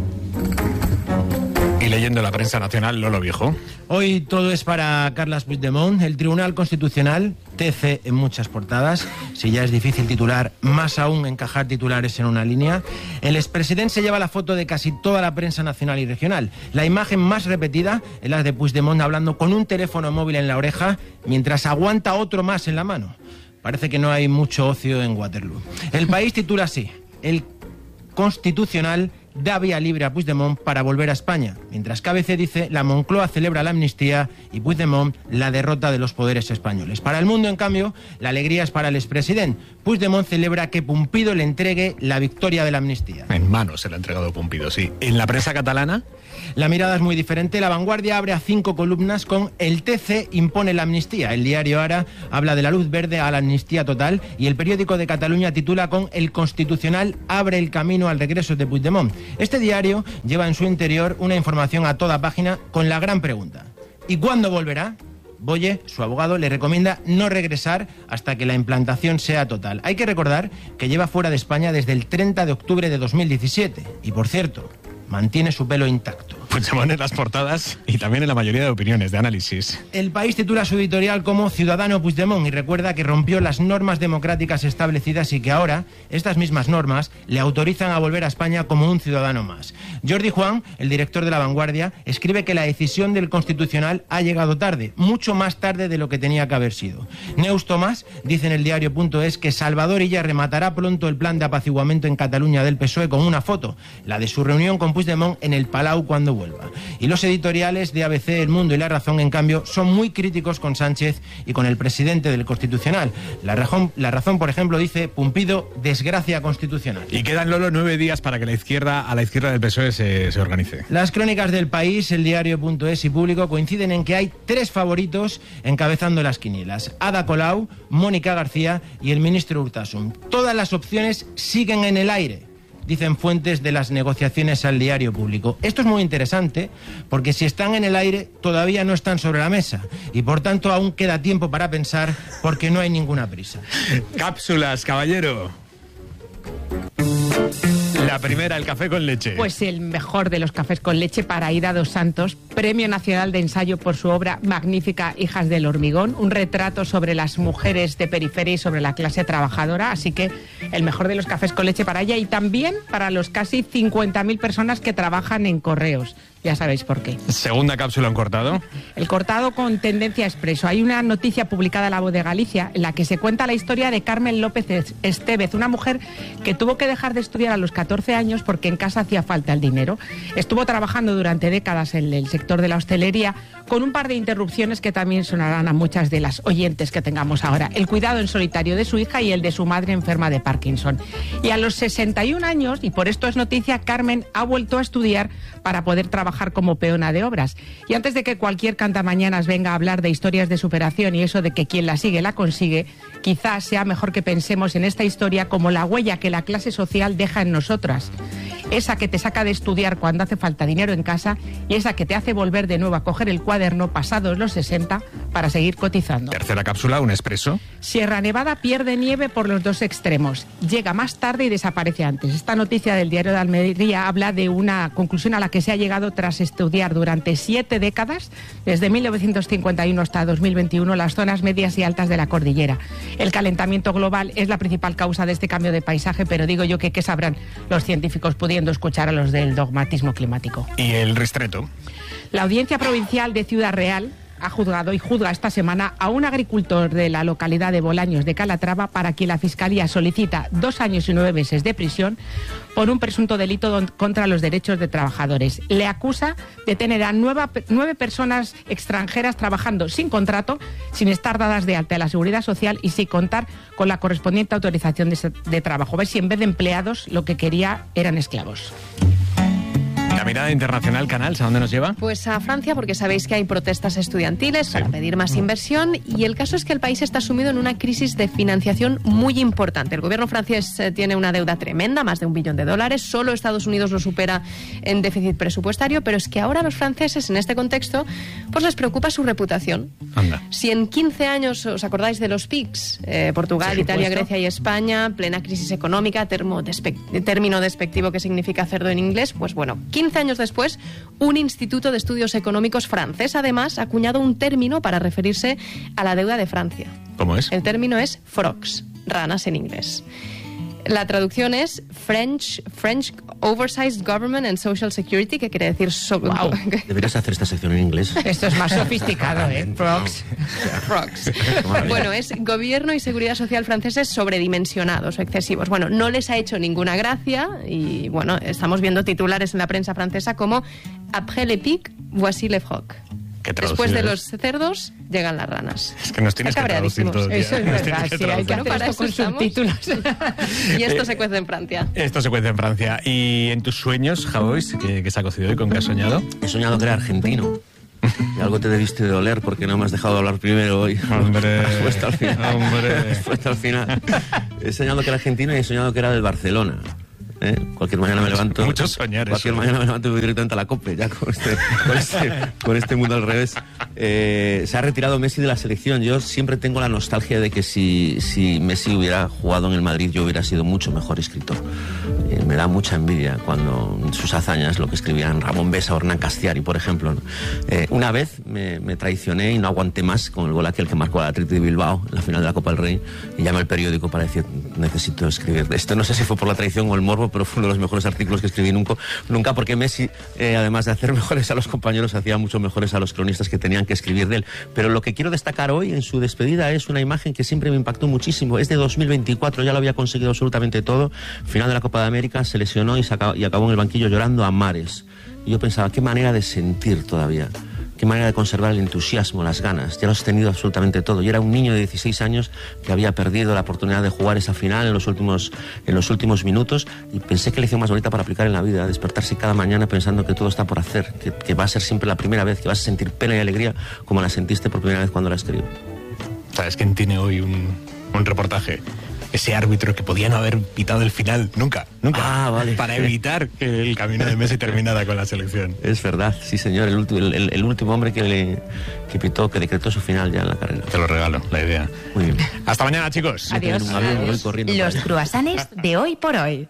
Y leyendo la prensa nacional, Lolo Viejo. Hoy todo es para Carles Puigdemont. El Tribunal Constitucional, TC en muchas portadas. Si ya es difícil titular, más aún encajar titulares en una línea. El expresidente se lleva la foto de casi toda la prensa nacional y regional. La imagen más repetida es la de Puigdemont hablando con un teléfono móvil en la oreja mientras aguanta otro más en la mano. Parece que no hay mucho ocio en Waterloo. El País titula así: el Constitucional da vía libre a Puigdemont para volver a España, mientras que ABC dice la Moncloa celebra la amnistía y Puigdemont la derrota de los poderes españoles. Para El Mundo, en cambio, la alegría es para el expresidente. Puigdemont celebra que Pumpido le entregue la victoria de la amnistía. En mano se le ha entregado Pumpido, sí. En la prensa catalana, la mirada es muy diferente. La Vanguardia abre a 5 columnas con el TC impone la amnistía. El diario Ara habla de la luz verde a la amnistía total y el periódico de Cataluña titula con el Constitucional abre el camino al regreso de Puigdemont. Este diario lleva en su interior una información a toda página con la gran pregunta: ¿y cuándo volverá? Boye, su abogado, le recomienda no regresar hasta que la implantación sea total. Hay que recordar que lleva fuera de España desde el 30 de octubre de 2017 y, por cierto, mantiene su pelo intacto. Puigdemont en las portadas y también en la mayoría de opiniones, de análisis. El País titula su editorial como Ciudadano Puigdemont y recuerda que rompió las normas democráticas establecidas y que ahora estas mismas normas le autorizan a volver a España como un ciudadano más. Jordi Juan, el director de La Vanguardia, escribe que la decisión del Constitucional ha llegado tarde, mucho más tarde de lo que tenía que haber sido. Neus Tomás dice en el diario.es que Salvador Illa rematará pronto el plan de apaciguamiento en Cataluña del PSOE con una foto, la de su reunión con Puigdemont en el Palau cuando vuelva. Y los editoriales de ABC, El Mundo y La Razón, en cambio, son muy críticos con Sánchez y con el presidente del Constitucional. La Razón, por ejemplo, dice: Pumpido, desgracia constitucional. Y quedan, Lolo, 9 días para que a la izquierda del PSOE se organice. Las crónicas del País, el diario.es y Público coinciden en que hay 3 favoritos encabezando las quinielas: Ada Colau, Mónica García y el ministro Urtasun. Todas las opciones siguen en el aire, dicen fuentes de las negociaciones al diario Público. Esto es muy interesante porque si están en el aire todavía no están sobre la mesa y por tanto aún queda tiempo para pensar porque no hay ninguna prisa. Cápsulas, caballero. La primera, el café con leche. Pues el mejor de los cafés con leche para Ida dos Santos, Premio Nacional de Ensayo por su obra magnífica Hijas del Hormigón, un retrato sobre las mujeres de periferia y sobre la clase trabajadora, así que el mejor de los cafés con leche para ella y también para los casi 50.000 personas que trabajan en correos. Ya sabéis por qué. Segunda cápsula, un cortado. El cortado con tendencia expreso. Hay una noticia publicada en La Voz de Galicia en la que se cuenta la historia de Carmen López Estevez, una mujer que tuvo que dejar de estudiar a los 14 años porque en casa hacía falta el dinero. Estuvo trabajando durante décadas en el sector de la hostelería con un par de interrupciones que también sonarán a muchas de las oyentes que tengamos ahora. El cuidado en solitario de su hija y el de su madre enferma de Parkinson. Y a los 61 años, y por esto es noticia, Carmen ha vuelto a estudiar para poder trabajar como peona de obras. Y antes de que cualquier cantamañanas venga a hablar de historias de superación y eso de que quien la sigue la consigue, quizás sea mejor que pensemos en esta historia como la huella que la clase social deja en nosotras. Esa que te saca de estudiar cuando hace falta dinero en casa y esa que te hace volver de nuevo a coger el cuaderno pasados los 60 para seguir cotizando. Tercera cápsula, un expreso. Sierra Nevada pierde nieve por los dos extremos. Llega más tarde y desaparece antes. Esta noticia del Diario de Almería habla de una conclusión a la que se ha llegado tras estudiar durante 7 décadas, desde 1951 hasta 2021, las zonas medias y altas de la cordillera. El calentamiento global es la principal causa de este cambio de paisaje, pero digo yo que ¿qué sabrán los científicos pudiendo escuchar a los del dogmatismo climático? Y el ristreto. La Audiencia Provincial de Ciudad Real ha juzgado y juzga esta semana a un agricultor de la localidad de Bolaños de Calatrava para quien la Fiscalía solicita 2 años y 9 meses de prisión por un presunto delito contra los derechos de trabajadores. Le acusa de tener a 9 personas extranjeras trabajando sin contrato, sin estar dadas de alta a la Seguridad Social y sin contar con la correspondiente autorización de trabajo. ¿Ves? Si en vez de empleados lo que quería eran esclavos. La mirada internacional, Canals, ¿a dónde nos lleva? Pues a Francia, porque sabéis que hay protestas estudiantiles para pedir más inversión, y el caso es que el país está sumido en una crisis de financiación muy importante. El gobierno francés tiene una deuda tremenda, más de $1 billón. Solo Estados Unidos lo supera en déficit presupuestario, pero es que ahora a los franceses, en este contexto, pues les preocupa su reputación. Anda. Si en 15 años, ¿os acordáis de los PICs? Portugal, Italia, Grecia y España, plena crisis económica, término despectivo que significa cerdo en inglés, pues bueno, 15 años después, un instituto de estudios económicos francés, además, ha acuñado un término para referirse a la deuda de Francia. ¿Cómo es? El término es frogs, ranas en inglés. La traducción es French Oversized Government and Social Security, que quiere decir... Wow. Deberías hacer esta sección en inglés. Esto es más sofisticado, ¿eh? Frogs. Frogs. Bueno, es gobierno y seguridad social franceses sobredimensionados o excesivos. Bueno, no les ha hecho ninguna gracia y, bueno, estamos viendo titulares en la prensa francesa como «Après les pics, voici les frogs». Después de los cerdos, llegan las ranas. Es que nos tienes que traducir todo el día. Eso es verdad, sí, hay que hacer esto con subtítulos. Y esto se cuece en Francia. Esto se cuece en Francia. ¿Y en tus sueños, Javois, qué se ha cocido hoy? ¿Con qué has soñado? He soñado que era argentino. Y algo te debiste de doler porque no me has dejado hablar primero hoy. Hombre. Has puesto al final. Hombre. Has puesto al final. He soñado que era argentino y he soñado que era del Barcelona. Cualquier mañana me levanto. Mucho soñar. Cualquier mañana me levanto y voy directamente a la COPE, ya con este mundo al revés. Se ha retirado Messi de la selección. Yo siempre tengo la nostalgia de que si Messi hubiera jugado en el Madrid, yo hubiera sido mucho mejor escritor. Me da mucha envidia cuando sus hazañas, lo que escribían Ramón Besa o Hernán Castiari, por ejemplo, ¿no? Una vez me traicioné y no aguanté más con el gol aquel que marcó al Athletic de Bilbao en la final de la Copa del Rey, y llamé al periódico para decir, necesito escribir esto. No sé si fue por la traición o el morbo, pero fue uno de los mejores artículos que escribí nunca, porque Messi, además de hacer mejores a los compañeros, hacía mucho mejores a los cronistas que tenían que escribir de él. Pero lo que quiero destacar hoy en su despedida es una imagen que siempre me impactó muchísimo. Es de 2024, ya lo había conseguido absolutamente todo. Final de la Copa de América, se lesionó y acabó en el banquillo llorando a mares. Y yo pensaba, qué manera de sentir todavía. Qué manera de conservar el entusiasmo, las ganas. Ya lo has tenido absolutamente todo. Y era un niño de 16 años que había perdido la oportunidad de jugar esa final en los últimos minutos, y pensé que la lección más bonita para aplicar en la vida, despertarse cada mañana pensando que todo está por hacer, que va a ser siempre la primera vez, que vas a sentir pena y alegría como la sentiste por primera vez cuando la escribo. ¿Sabes quién tiene hoy un reportaje? Ese árbitro que podía no haber pitado el final nunca, vale. Para evitar que el camino de Messi terminara con la selección. Es verdad, sí señor, el último hombre que pitó, que decretó su final ya en la carrera. Te lo regalo, la idea. Muy bien. Hasta mañana, chicos. Adiós. Los cruasanes de hoy por hoy.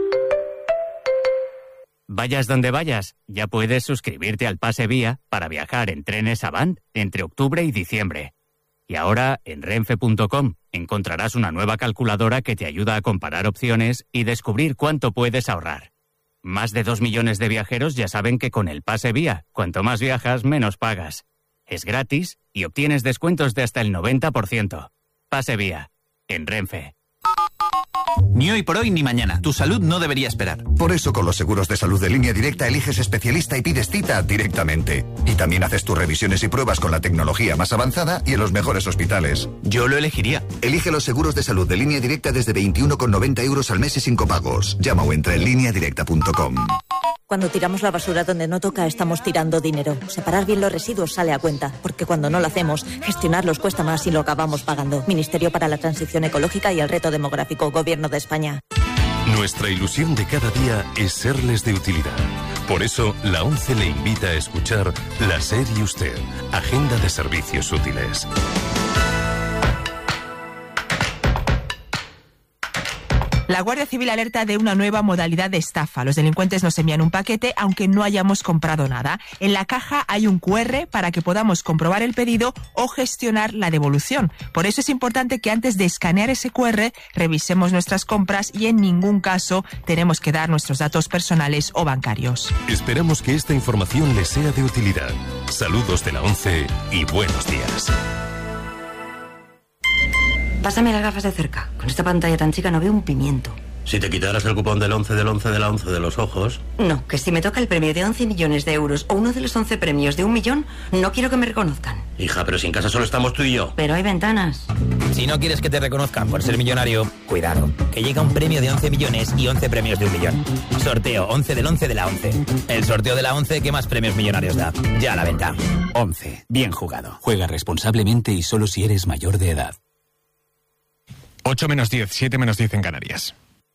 Vayas donde vayas, ya puedes suscribirte al Pase Vía para viajar en trenes Avant entre octubre y diciembre. Y ahora, en renfe.com, encontrarás una nueva calculadora que te ayuda a comparar opciones y descubrir cuánto puedes ahorrar. Más de 2 millones de viajeros ya saben que con el Pase Vía, cuanto más viajas, menos pagas. Es gratis y obtienes descuentos de hasta el 90%. Pase Vía, en Renfe. Ni hoy por hoy ni mañana. Tu salud no debería esperar. Por eso con los seguros de salud de Línea Directa eliges especialista y pides cita directamente. Y también haces tus revisiones y pruebas con la tecnología más avanzada y en los mejores hospitales. Yo lo elegiría. Elige los seguros de salud de Línea Directa desde 21,90 € al mes y sin copagos. Llama o entra en lineadirecta.com. Cuando tiramos la basura donde no toca, estamos tirando dinero. Separar bien los residuos sale a cuenta, porque cuando no lo hacemos, gestionarlos cuesta más y lo acabamos pagando. Ministerio para la Transición Ecológica y el Reto Demográfico, Gobierno de España. Nuestra ilusión de cada día es serles de utilidad. Por eso, la ONCE le invita a escuchar La SER y Usted, Agenda de Servicios Útiles. La Guardia Civil alerta de una nueva modalidad de estafa. Los delincuentes nos envían un paquete aunque no hayamos comprado nada. En la caja hay un QR para que podamos comprobar el pedido o gestionar la devolución. Por eso es importante que antes de escanear ese QR revisemos nuestras compras y en ningún caso tenemos que dar nuestros datos personales o bancarios. Esperamos que esta información les sea de utilidad. Saludos de la ONCE y buenos días. Pásame las gafas de cerca. Con esta pantalla tan chica no veo un pimiento. Si te quitaras el cupón del 11 del 11 de la 11 de los ojos... No, que si me toca el premio de 11 millones de euros o uno de los 11 premios de 1 millón, no quiero que me reconozcan. Hija, pero si en casa solo estamos tú y yo. Pero hay ventanas. Si no quieres que te reconozcan por ser millonario, cuidado, que llega un premio de 11 millones y 11 premios de 1 millón. Sorteo 11 del 11 de la 11. El sorteo de la 11 que más premios millonarios da. Ya a la venta. 11. Bien jugado. Juega responsablemente y solo si eres mayor de edad. 8 menos 10, 7 menos 10 en Canarias.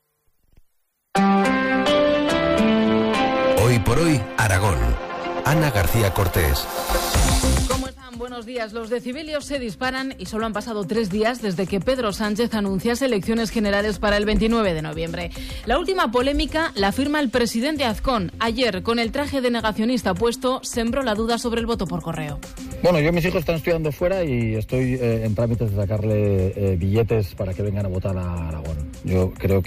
Hoy por hoy, Aragón. Ana García Cortés. ¿Cómo están? Buenos días. Los decibelios se disparan y solo han pasado 3 días desde que Pedro Sánchez anunciase elecciones generales para el 29 de noviembre. La última polémica la firma el presidente Azcón. Ayer, con el traje de negacionista puesto, sembró la duda sobre el voto por correo. Bueno, mis hijos están estudiando fuera y estoy en trámites de sacarle billetes para que vengan a votar a Aragón. Yo creo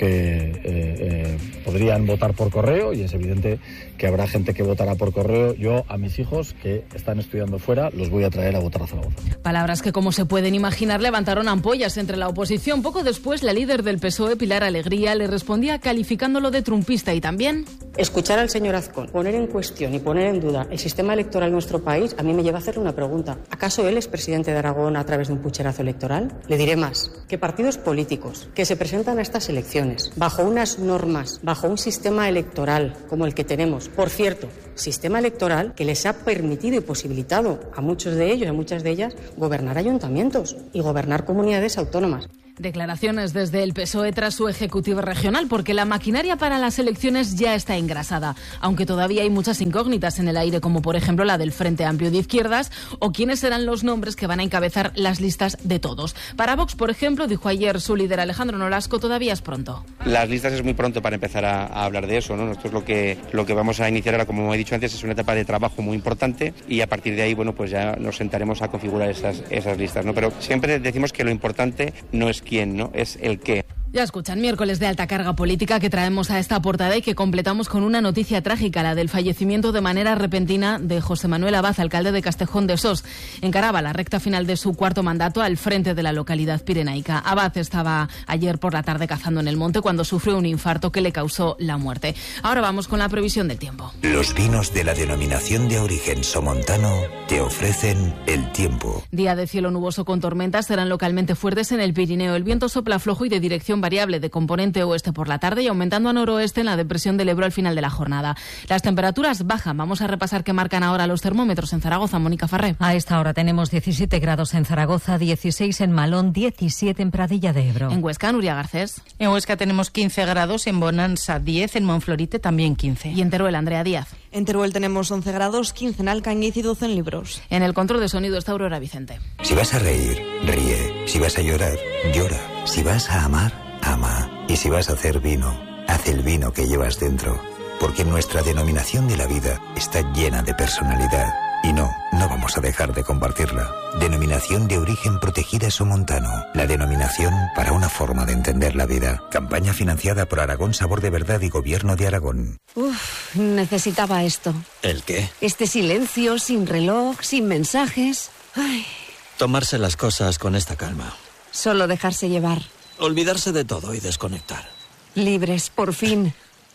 que podrían votar por correo y es evidente que habrá gente que votará por correo. Yo a mis hijos que están estudiando fuera los voy a traer a votar a Zaragoza. Palabras que, como se pueden imaginar, levantaron ampollas entre la oposición. Poco después, la líder del PSOE, Pilar Alegría, le respondía calificándolo de trumpista y también... Escuchar al señor Azcón, poner en cuestión y poner en duda el sistema electoral de nuestro país, a mí me lleva a hacerle una pregunta. ¿Acaso él es presidente de Aragón a través de un pucherazo electoral? Le diré más, que partidos políticos que se presentan a estas elecciones bajo unas normas, bajo un sistema electoral como el que tenemos, por cierto, sistema electoral que les ha permitido y posibilitado a muchos de ellos, a muchas de ellas, gobernar ayuntamientos y gobernar comunidades autónomas. Declaraciones desde el PSOE tras su ejecutivo regional, porque la maquinaria para las elecciones ya está engrasada, aunque todavía hay muchas incógnitas en el aire, como por ejemplo la del Frente Amplio de Izquierdas, o quiénes serán los nombres que van a encabezar las listas de todos. Para Vox, por ejemplo, dijo ayer su líder Alejandro Nolasco, todavía es pronto. Las listas es muy pronto para empezar a hablar de eso, ¿no? Esto es lo que vamos a iniciar ahora, como he dicho antes, es una etapa de trabajo muy importante y a partir de ahí, bueno, pues ya nos sentaremos a configurar esas listas, ¿no? Pero siempre decimos que lo importante no es quién, ¿no? Es el qué. Ya escuchan, miércoles de alta carga política que traemos a esta portada y que completamos con una noticia trágica, la del fallecimiento de manera repentina de José Manuel Abad, alcalde de Castejón de Sos. Encaraba la recta final de su cuarto mandato al frente de la localidad pirenaica. Abad estaba ayer por la tarde cazando en el monte cuando sufrió un infarto que le causó la muerte. Ahora vamos con la previsión del tiempo. Los vinos de la denominación de origen somontano te ofrecen el tiempo. Día de cielo nuboso con tormentas, serán localmente fuertes en el Pirineo. El viento sopla flojo y de dirección variable de componente oeste por la tarde y aumentando a noroeste en la depresión del Ebro al final de la jornada. Las temperaturas bajan. Vamos a repasar qué marcan ahora los termómetros en Zaragoza. Mónica Farré. A esta hora tenemos 17 grados en Zaragoza, 16 en Malón, 17 en Pradilla de Ebro. En Huesca, Nuria Garcés. En Huesca tenemos 15 grados, en Bonanza 10, en Monflorite también 15. Y en Teruel, Andrea Díaz. En Teruel tenemos 11 grados, 15 en Alcañiz y 12 en Libros. En el control de sonido está Aurora Vicente. Si vas a reír, ríe. Si vas a llorar, llora. Si vas a amar, ama. Y si vas a hacer vino, haz el vino que llevas dentro. Porque nuestra denominación de la vida está llena de personalidad. Y no vamos a dejar de compartirla. Denominación de origen protegida somontano. La denominación para una forma de entender la vida. Campaña financiada por Aragón Sabor de Verdad y Gobierno de Aragón. Necesitaba esto. ¿El qué? Este silencio, sin reloj, sin mensajes. Ay. Tomarse las cosas con esta calma. Solo dejarse llevar. Olvidarse de todo y desconectar. Libres, por fin.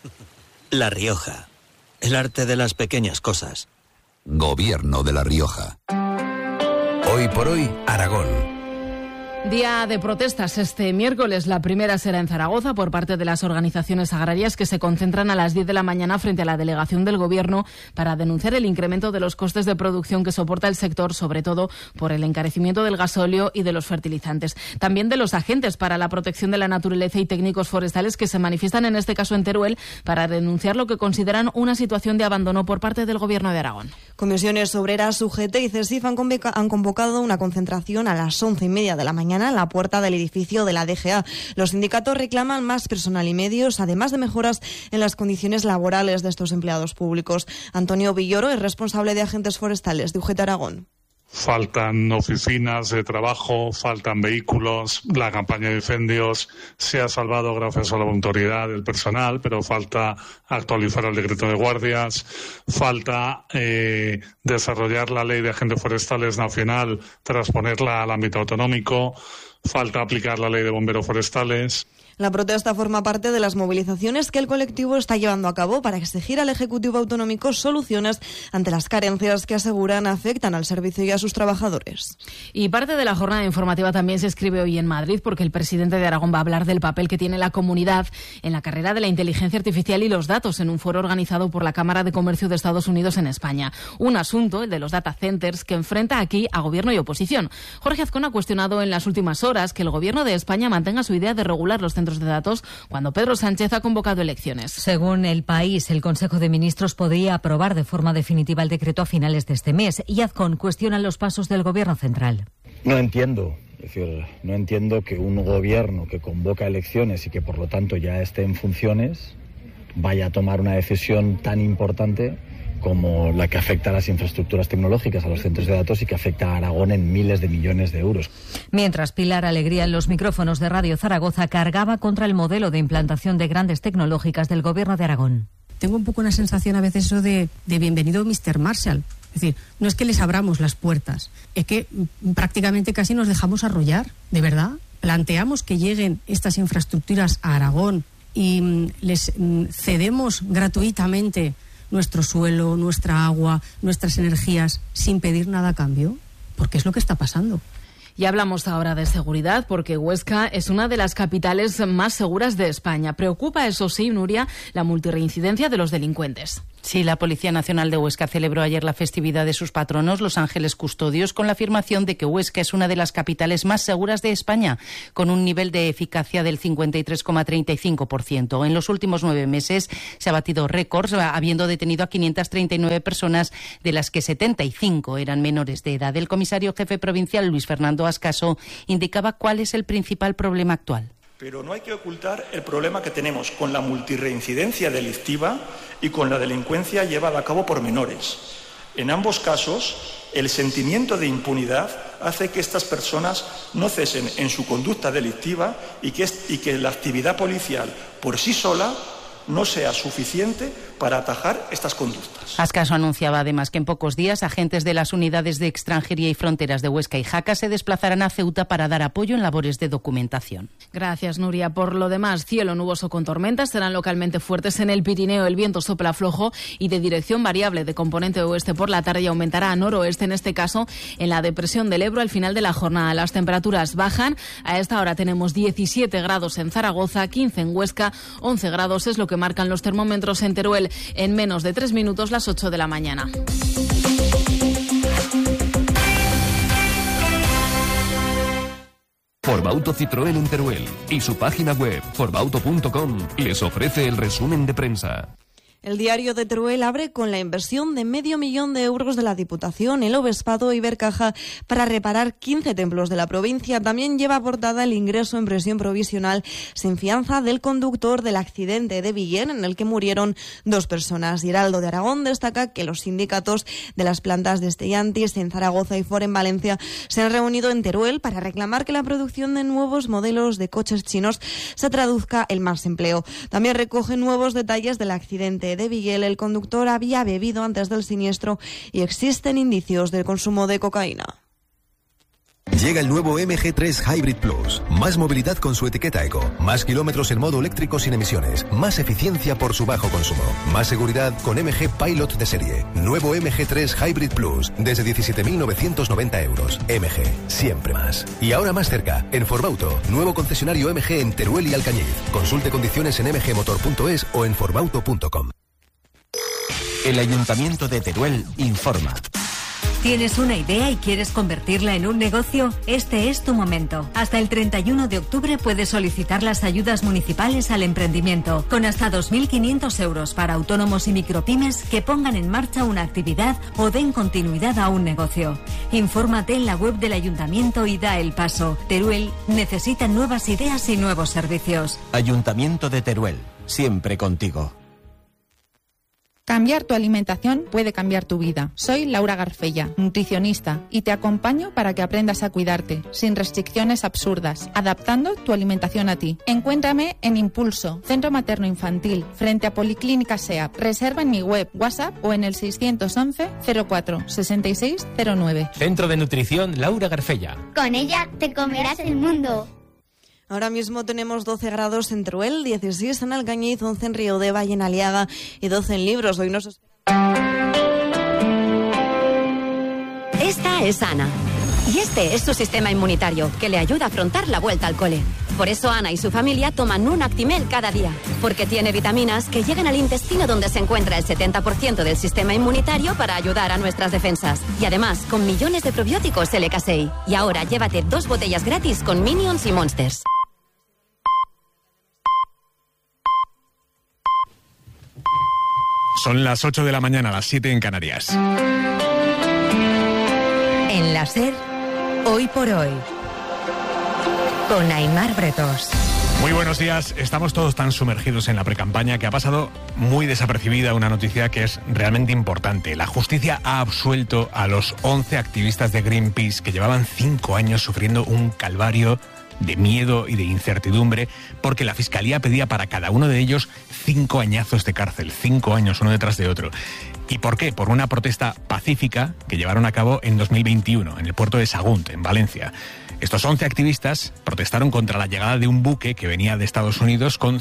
La Rioja. El arte de las pequeñas cosas. Gobierno de La Rioja. Hoy por hoy, Aragón. Día de protestas este miércoles. La primera será en Zaragoza por parte de las organizaciones agrarias que se concentran a las 10 de la mañana frente a la delegación del Gobierno para denunciar el incremento de los costes de producción que soporta el sector, sobre todo por el encarecimiento del gasóleo y de los fertilizantes. También de los agentes para la protección de la naturaleza y técnicos forestales que se manifiestan en este caso en Teruel para denunciar lo que consideran una situación de abandono por parte del Gobierno de Aragón. Comisiones Obreras, UGT y CESIF han convocado una concentración a las 11:30 de la mañana en la puerta del edificio de la DGA. Los sindicatos reclaman más personal y medios, además de mejoras en las condiciones laborales de estos empleados públicos. Antonio Villoro es responsable de agentes forestales de UGT Aragón. Faltan oficinas de trabajo, faltan vehículos, la campaña de incendios se ha salvado gracias a la voluntariedad del personal, pero falta actualizar el decreto de guardias, falta desarrollar la ley de agentes forestales nacional, transponerla al ámbito autonómico, falta aplicar la ley de bomberos forestales. La protesta forma parte de las movilizaciones que el colectivo está llevando a cabo para exigir al Ejecutivo Autonómico soluciones ante las carencias que aseguran afectan al servicio y a sus trabajadores. Y parte de la jornada informativa también se escribe hoy en Madrid, porque el presidente de Aragón va a hablar del papel que tiene la comunidad en la carrera de la inteligencia artificial y los datos en un foro organizado por la Cámara de Comercio de Estados Unidos en España. Un asunto, el de los data centers, que enfrenta aquí a gobierno y oposición. Jorge Azcón ha cuestionado en las últimas horas que el gobierno de España mantenga su idea de regular los centros de datos cuando Pedro Sánchez ha convocado elecciones. Según El País, el Consejo de Ministros podría aprobar de forma definitiva el decreto a finales de este mes, y Azcón cuestiona los pasos del Gobierno central. No entiendo que un gobierno que convoca elecciones y que por lo tanto ya esté en funciones vaya a tomar una decisión tan importante como la que afecta a las infraestructuras tecnológicas, a los centros de datos, y que afecta a Aragón en miles de millones de euros. Mientras Pilar Alegría en los micrófonos de Radio Zaragoza cargaba contra el modelo de implantación de grandes tecnológicas del Gobierno de Aragón. Tengo un poco una sensación a veces eso de bienvenido Mr. Marshall. Es decir, no es que les abramos las puertas, es que prácticamente casi nos dejamos arrollar, ¿de verdad? Planteamos que lleguen estas infraestructuras a Aragón y les cedemos gratuitamente nuestro suelo, nuestra agua, nuestras energías, sin pedir nada a cambio, porque es lo que está pasando. Y hablamos ahora de seguridad, porque Huesca es una de las capitales más seguras de España. Preocupa, eso sí, Nuria, la multirreincidencia de los delincuentes. Sí, la Policía Nacional de Huesca celebró ayer la festividad de sus patronos, los Ángeles Custodios, con la afirmación de que Huesca es una de las capitales más seguras de España, con un nivel de eficacia del 53,35%. En los últimos 9 meses se ha batido récords, habiendo detenido a 539 personas, de las que 75 eran menores de edad. El comisario jefe provincial, Luis Fernando Ascaso, indicaba cuál es el principal problema actual. Pero no hay que ocultar el problema que tenemos con la multirreincidencia delictiva y con la delincuencia llevada a cabo por menores. En ambos casos, el sentimiento de impunidad hace que estas personas no cesen en su conducta delictiva y que la actividad policial por sí sola no sea suficiente para atajar estas conductas. Ascaso anunciaba además que en pocos días agentes de las unidades de extranjería y fronteras de Huesca y Jaca se desplazarán a Ceuta para dar apoyo en labores de documentación. Gracias, Nuria. Por lo demás, cielo nuboso con tormentas, serán localmente fuertes en el Pirineo. El viento sopla flojo y de dirección variable, de componente oeste por la tarde, y aumentará a noroeste, en este caso en la depresión del Ebro al final de la jornada. Las temperaturas bajan. A esta hora tenemos 17 grados en Zaragoza, 15 en Huesca, 11 grados es lo que marcan los termómetros en Teruel. En menos de 3 minutos, las 8 de la mañana. Forbauto Citroën en Teruel y su página web forbauto.com les ofrece el resumen de prensa. El diario de Teruel abre con la inversión de 500.000 euros de la Diputación, el Obispado y Ibercaja para reparar 15 templos de la provincia. También lleva a portada el ingreso en prisión provisional sin fianza del conductor del accidente de Villén, en el que murieron 2 personas. Heraldo de Aragón destaca que los sindicatos de las plantas de Stellantis en Zaragoza y Ford en Valencia se han reunido en Teruel para reclamar que la producción de nuevos modelos de coches chinos se traduzca en más empleo. También recoge nuevos detalles del accidente de Viguel. El conductor había bebido antes del siniestro y existen indicios del consumo de cocaína. Llega el nuevo MG3 Hybrid Plus. Más movilidad con su etiqueta eco. Más kilómetros en modo eléctrico sin emisiones. Más eficiencia por su bajo consumo. Más seguridad con MG Pilot de serie. Nuevo MG3 Hybrid Plus. Desde 17.990 euros. MG. Siempre más. Y ahora más cerca. En Forbauto. Nuevo concesionario MG en Teruel y Alcañiz. Consulte condiciones en mgmotor.es o en forbauto.com. El Ayuntamiento de Teruel informa. ¿Tienes una idea y quieres convertirla en un negocio? Este es tu momento. Hasta el 31 de octubre puedes solicitar las ayudas municipales al emprendimiento, con hasta 2.500 euros para autónomos y micropymes que pongan en marcha una actividad o den continuidad a un negocio. Infórmate en la web del Ayuntamiento y da el paso. Teruel necesita nuevas ideas y nuevos servicios. Ayuntamiento de Teruel, siempre contigo. Cambiar tu alimentación puede cambiar tu vida. Soy Laura Garfella, nutricionista, y te acompaño para que aprendas a cuidarte, sin restricciones absurdas, adaptando tu alimentación a ti. Encuéntrame en Impulso, Centro Materno Infantil, frente a Policlínica SEAP. Reserva en mi web, WhatsApp o en el 611 04 66 09. Centro de Nutrición Laura Garfella. Con ella te comerás el mundo. Ahora mismo tenemos 12 grados en Teruel, 16 en Alcañiz, 11 en Riodeva y en Aliaga y 12 en Libros. Hoy nos espera... Esta es Ana. Y este es su sistema inmunitario, que le ayuda a afrontar la vuelta al cole. Por eso Ana y su familia toman un Actimel cada día, porque tiene vitaminas que llegan al intestino donde se encuentra el 70% del sistema inmunitario para ayudar a nuestras defensas. Y además, con millones de probióticos LK6. Y ahora llévate 2 botellas gratis con Minions y Monsters. Son las 8 de la mañana, las 7 en Canarias. En la SER, Hoy por Hoy, con Aimar Bretos. Muy buenos días. Estamos todos tan sumergidos en la precampaña que ha pasado muy desapercibida una noticia que es realmente importante. La justicia ha absuelto a los 11 activistas de Greenpeace que llevaban 5 años sufriendo un calvario de miedo y de incertidumbre, porque la Fiscalía pedía para cada uno de ellos 5 añazos de cárcel, 5 años uno detrás de otro. ¿Y por qué? Por una protesta pacífica que llevaron a cabo en 2021 en el puerto de Sagunt, en Valencia. Estos 11 activistas protestaron contra la llegada de un buque que venía de Estados Unidos con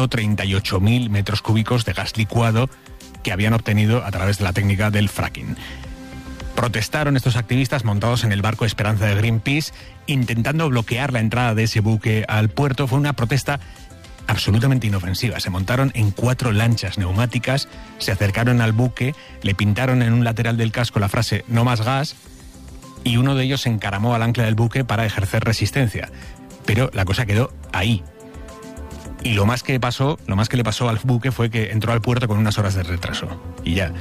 138.000 metros cúbicos de gas licuado que habían obtenido a través de la técnica del fracking. Protestaron estos activistas montados en el barco Esperanza de Greenpeace, intentando bloquear la entrada de ese buque al puerto. Fue una protesta absolutamente inofensiva. Se montaron en 4 lanchas neumáticas, se acercaron al buque, le pintaron en un lateral del casco la frase "no más gas", y uno de ellos se encaramó al ancla del buque para ejercer resistencia. Pero la cosa quedó ahí. Y lo más que le pasó al buque fue que entró al puerto con unas horas de retraso. Y ya.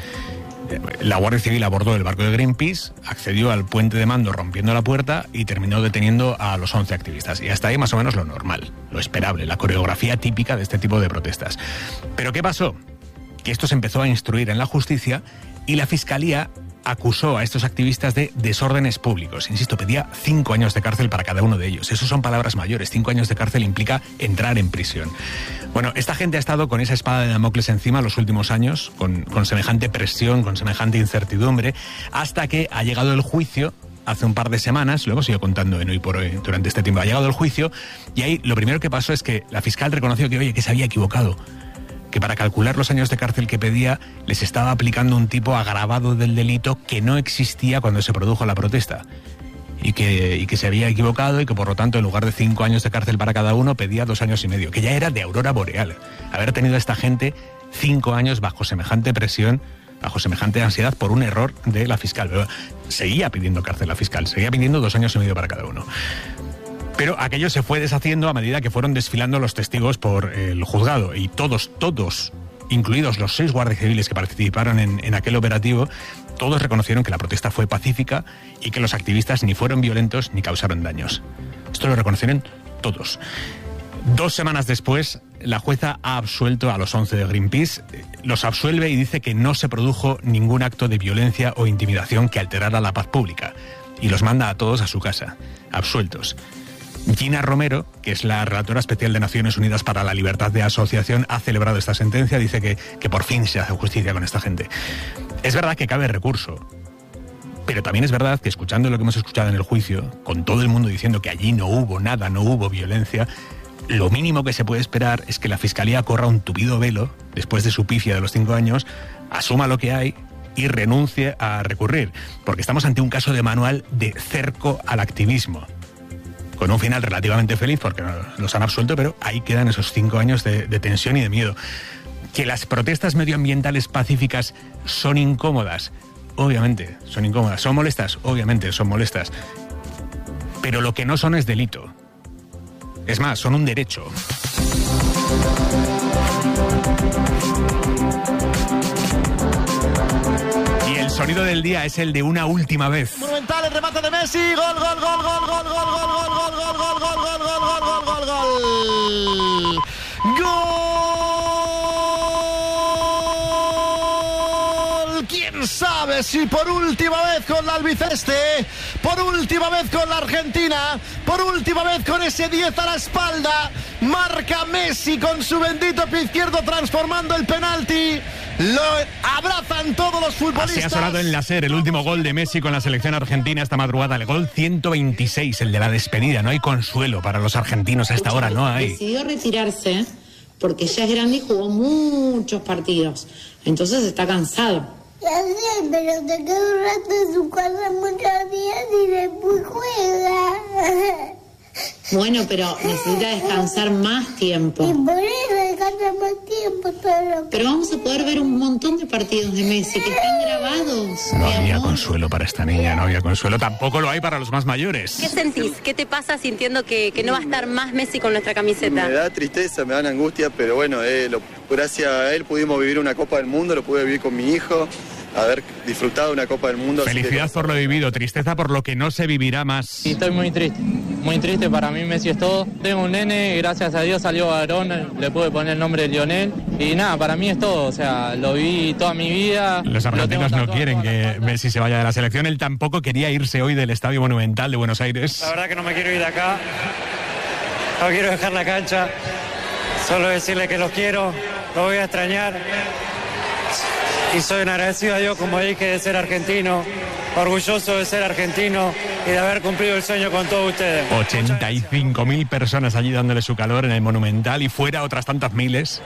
La Guardia Civil abordó el barco de Greenpeace, accedió al puente de mando rompiendo la puerta y terminó deteniendo a los 11 activistas. Y hasta ahí más o menos lo normal, lo esperable, la coreografía típica de este tipo de protestas. ¿Pero qué pasó? Que esto se empezó a instruir en la justicia y la Fiscalía acusó a estos activistas de desórdenes públicos. Insisto, pedía 5 años de cárcel para cada uno de ellos. Eso son palabras mayores. 5 años de cárcel implica entrar en prisión. Bueno, esta gente ha estado con esa espada de Damocles encima los últimos años, con semejante presión, con semejante incertidumbre, hasta que ha llegado el juicio hace un par de semanas. Lo hemos ido contando en Hoy por Hoy durante este tiempo. Ha llegado el juicio y ahí lo primero que pasó es que la fiscal reconoció que se había equivocado, que para calcular los años de cárcel que pedía les estaba aplicando un tipo agravado del delito que no existía cuando se produjo la protesta, y que se había equivocado y que por lo tanto en lugar de 5 años de cárcel para cada uno pedía 2 años y medio, que ya era de aurora boreal. Haber tenido a esta gente 5 años bajo semejante presión, bajo semejante ansiedad por un error de la fiscal. Pero seguía pidiendo cárcel la fiscal, seguía pidiendo 2 años y medio para cada uno. Pero aquello se fue deshaciendo a medida que fueron desfilando los testigos por el juzgado, y todos, incluidos los 6 guardias civiles que participaron en aquel operativo, todos reconocieron que la protesta fue pacífica y que los activistas ni fueron violentos ni causaron daños. Esto lo reconocieron todos. 2 semanas después, la jueza ha absuelto a los 11 de Greenpeace, los absuelve y dice que no se produjo ningún acto de violencia o intimidación que alterara la paz pública, y los manda a todos a su casa, absueltos. Gina Romero, que es la relatora especial de Naciones Unidas para la Libertad de Asociación, ha celebrado esta sentencia. Dice que por fin se hace justicia con esta gente. Es verdad que cabe recurso, pero también es verdad que, escuchando lo que hemos escuchado en el juicio, con todo el mundo diciendo que allí no hubo nada, no hubo violencia, lo mínimo que se puede esperar es que la Fiscalía corra un tupido velo después de su pifia de los 5 años, asuma lo que hay y renuncie a recurrir, porque estamos ante un caso de manual de cerco al activismo, con un final relativamente feliz porque los han absuelto, pero ahí quedan esos 5 años de tensión y de miedo. Que las protestas medioambientales pacíficas son incómodas, obviamente son incómodas. ¿Son molestas? Obviamente son molestas. Pero lo que no son es delito. Es más, son un derecho. Y el sonido del día es el de una última vez. Monumental el remate de Messi. Gol, gol, gol, gol, gol, gol, gol, gol, gol, gol, gol, gol, gol, gol, gol, gol, gol, gol. ¡Gol! sabe si por última vez con la albiceleste, por última vez con la Argentina, por última vez con ese 10 a la espalda, marca Messi con su bendito pie izquierdo transformando el penalti. Lo abrazan todos los futbolistas. Así ha sonado en la SER el último gol de Messi con la selección argentina esta madrugada, el gol 126, el de la despedida. No hay consuelo para los argentinos a esta hora, no hay. Decidió retirarse porque ya es grande y jugó muchos partidos, entonces está cansado. Ya sé, pero te queda un rato en su casa muchos días y después juega. Bueno, pero necesita descansar más tiempo. Y por eso descansa más tiempo todo lo que... Pero vamos a poder ver un montón de partidos de Messi que están grabados. No había consuelo para esta niña, no había consuelo. Tampoco lo hay para los más mayores. ¿Qué sentís? ¿Qué te pasa sintiendo que no va a estar más Messi con nuestra camiseta? Me da tristeza, me da angustia, pero bueno, gracias a él pudimos vivir una Copa del Mundo, lo pude vivir con mi hijo. Haber disfrutado una Copa del Mundo. Felicidad por lo vivido, tristeza por lo que no se vivirá más. Sí, estoy muy triste, para mí Messi es todo. Tengo un nene, gracias a Dios salió varón, le pude poner el nombre de Lionel. Y nada, para mí es todo, o sea, lo viví toda mi vida. Los argentinos no quieren que Messi se vaya de la selección, él tampoco quería irse hoy del Estadio Monumental de Buenos Aires. La verdad que no me quiero ir de acá, no quiero dejar la cancha, solo decirle que los quiero, los voy a extrañar. Y soy un agradecido a Dios, como dije, de ser argentino, orgulloso de ser argentino y de haber cumplido el sueño con todos ustedes. 85.000 personas allí dándole su calor en el Monumental y fuera otras tantas miles.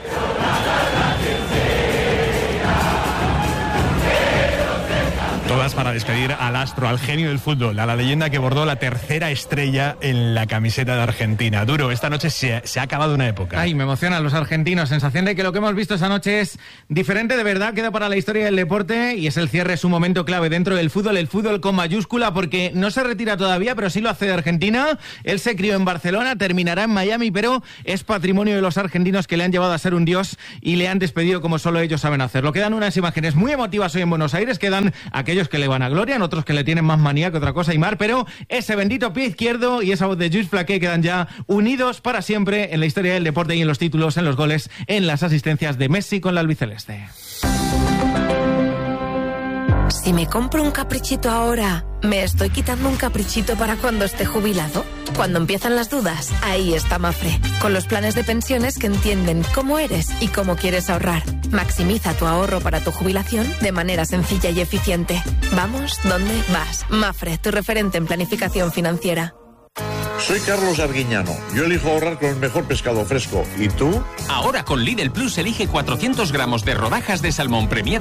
Todas para despedir al astro, al genio del fútbol, a la leyenda que bordó la tercera estrella en la camiseta de Argentina. Duro, esta noche se ha acabado una época. Ay, me emocionan los argentinos. Sensación de que lo que hemos visto esta noche es diferente de verdad, queda para la historia del deporte y es el cierre, es un momento clave dentro del fútbol, el fútbol con mayúscula, porque no se retira todavía, pero sí lo hace de Argentina. Él se crió en Barcelona, terminará en Miami, pero es patrimonio de los argentinos que le han llevado a ser un dios y le han despedido como solo ellos saben hacerlo. Quedan unas imágenes muy emotivas hoy en Buenos Aires, quedan aquellos que le van a gloria, otros que le tienen más manía que otra cosa y mar, pero ese bendito pie izquierdo y esa voz de Lluís Flaqué quedan ya unidos para siempre en la historia del deporte y en los títulos, en los goles, en las asistencias de Messi con la albiceleste. Si me compro un caprichito ahora, ¿me estoy quitando un caprichito para cuando esté jubilado? Cuando empiezan las dudas, ahí está Mafre, con los planes de pensiones que entienden cómo eres y cómo quieres ahorrar. Maximiza tu ahorro para tu jubilación de manera sencilla y eficiente. Vamos, ¿dónde vas? Mafre, tu referente en planificación financiera. Soy Carlos Arguiñano. Yo elijo ahorrar con el mejor pescado fresco. ¿Y tú? Ahora con Lidl Plus elige 400 gramos de rodajas de salmón premiado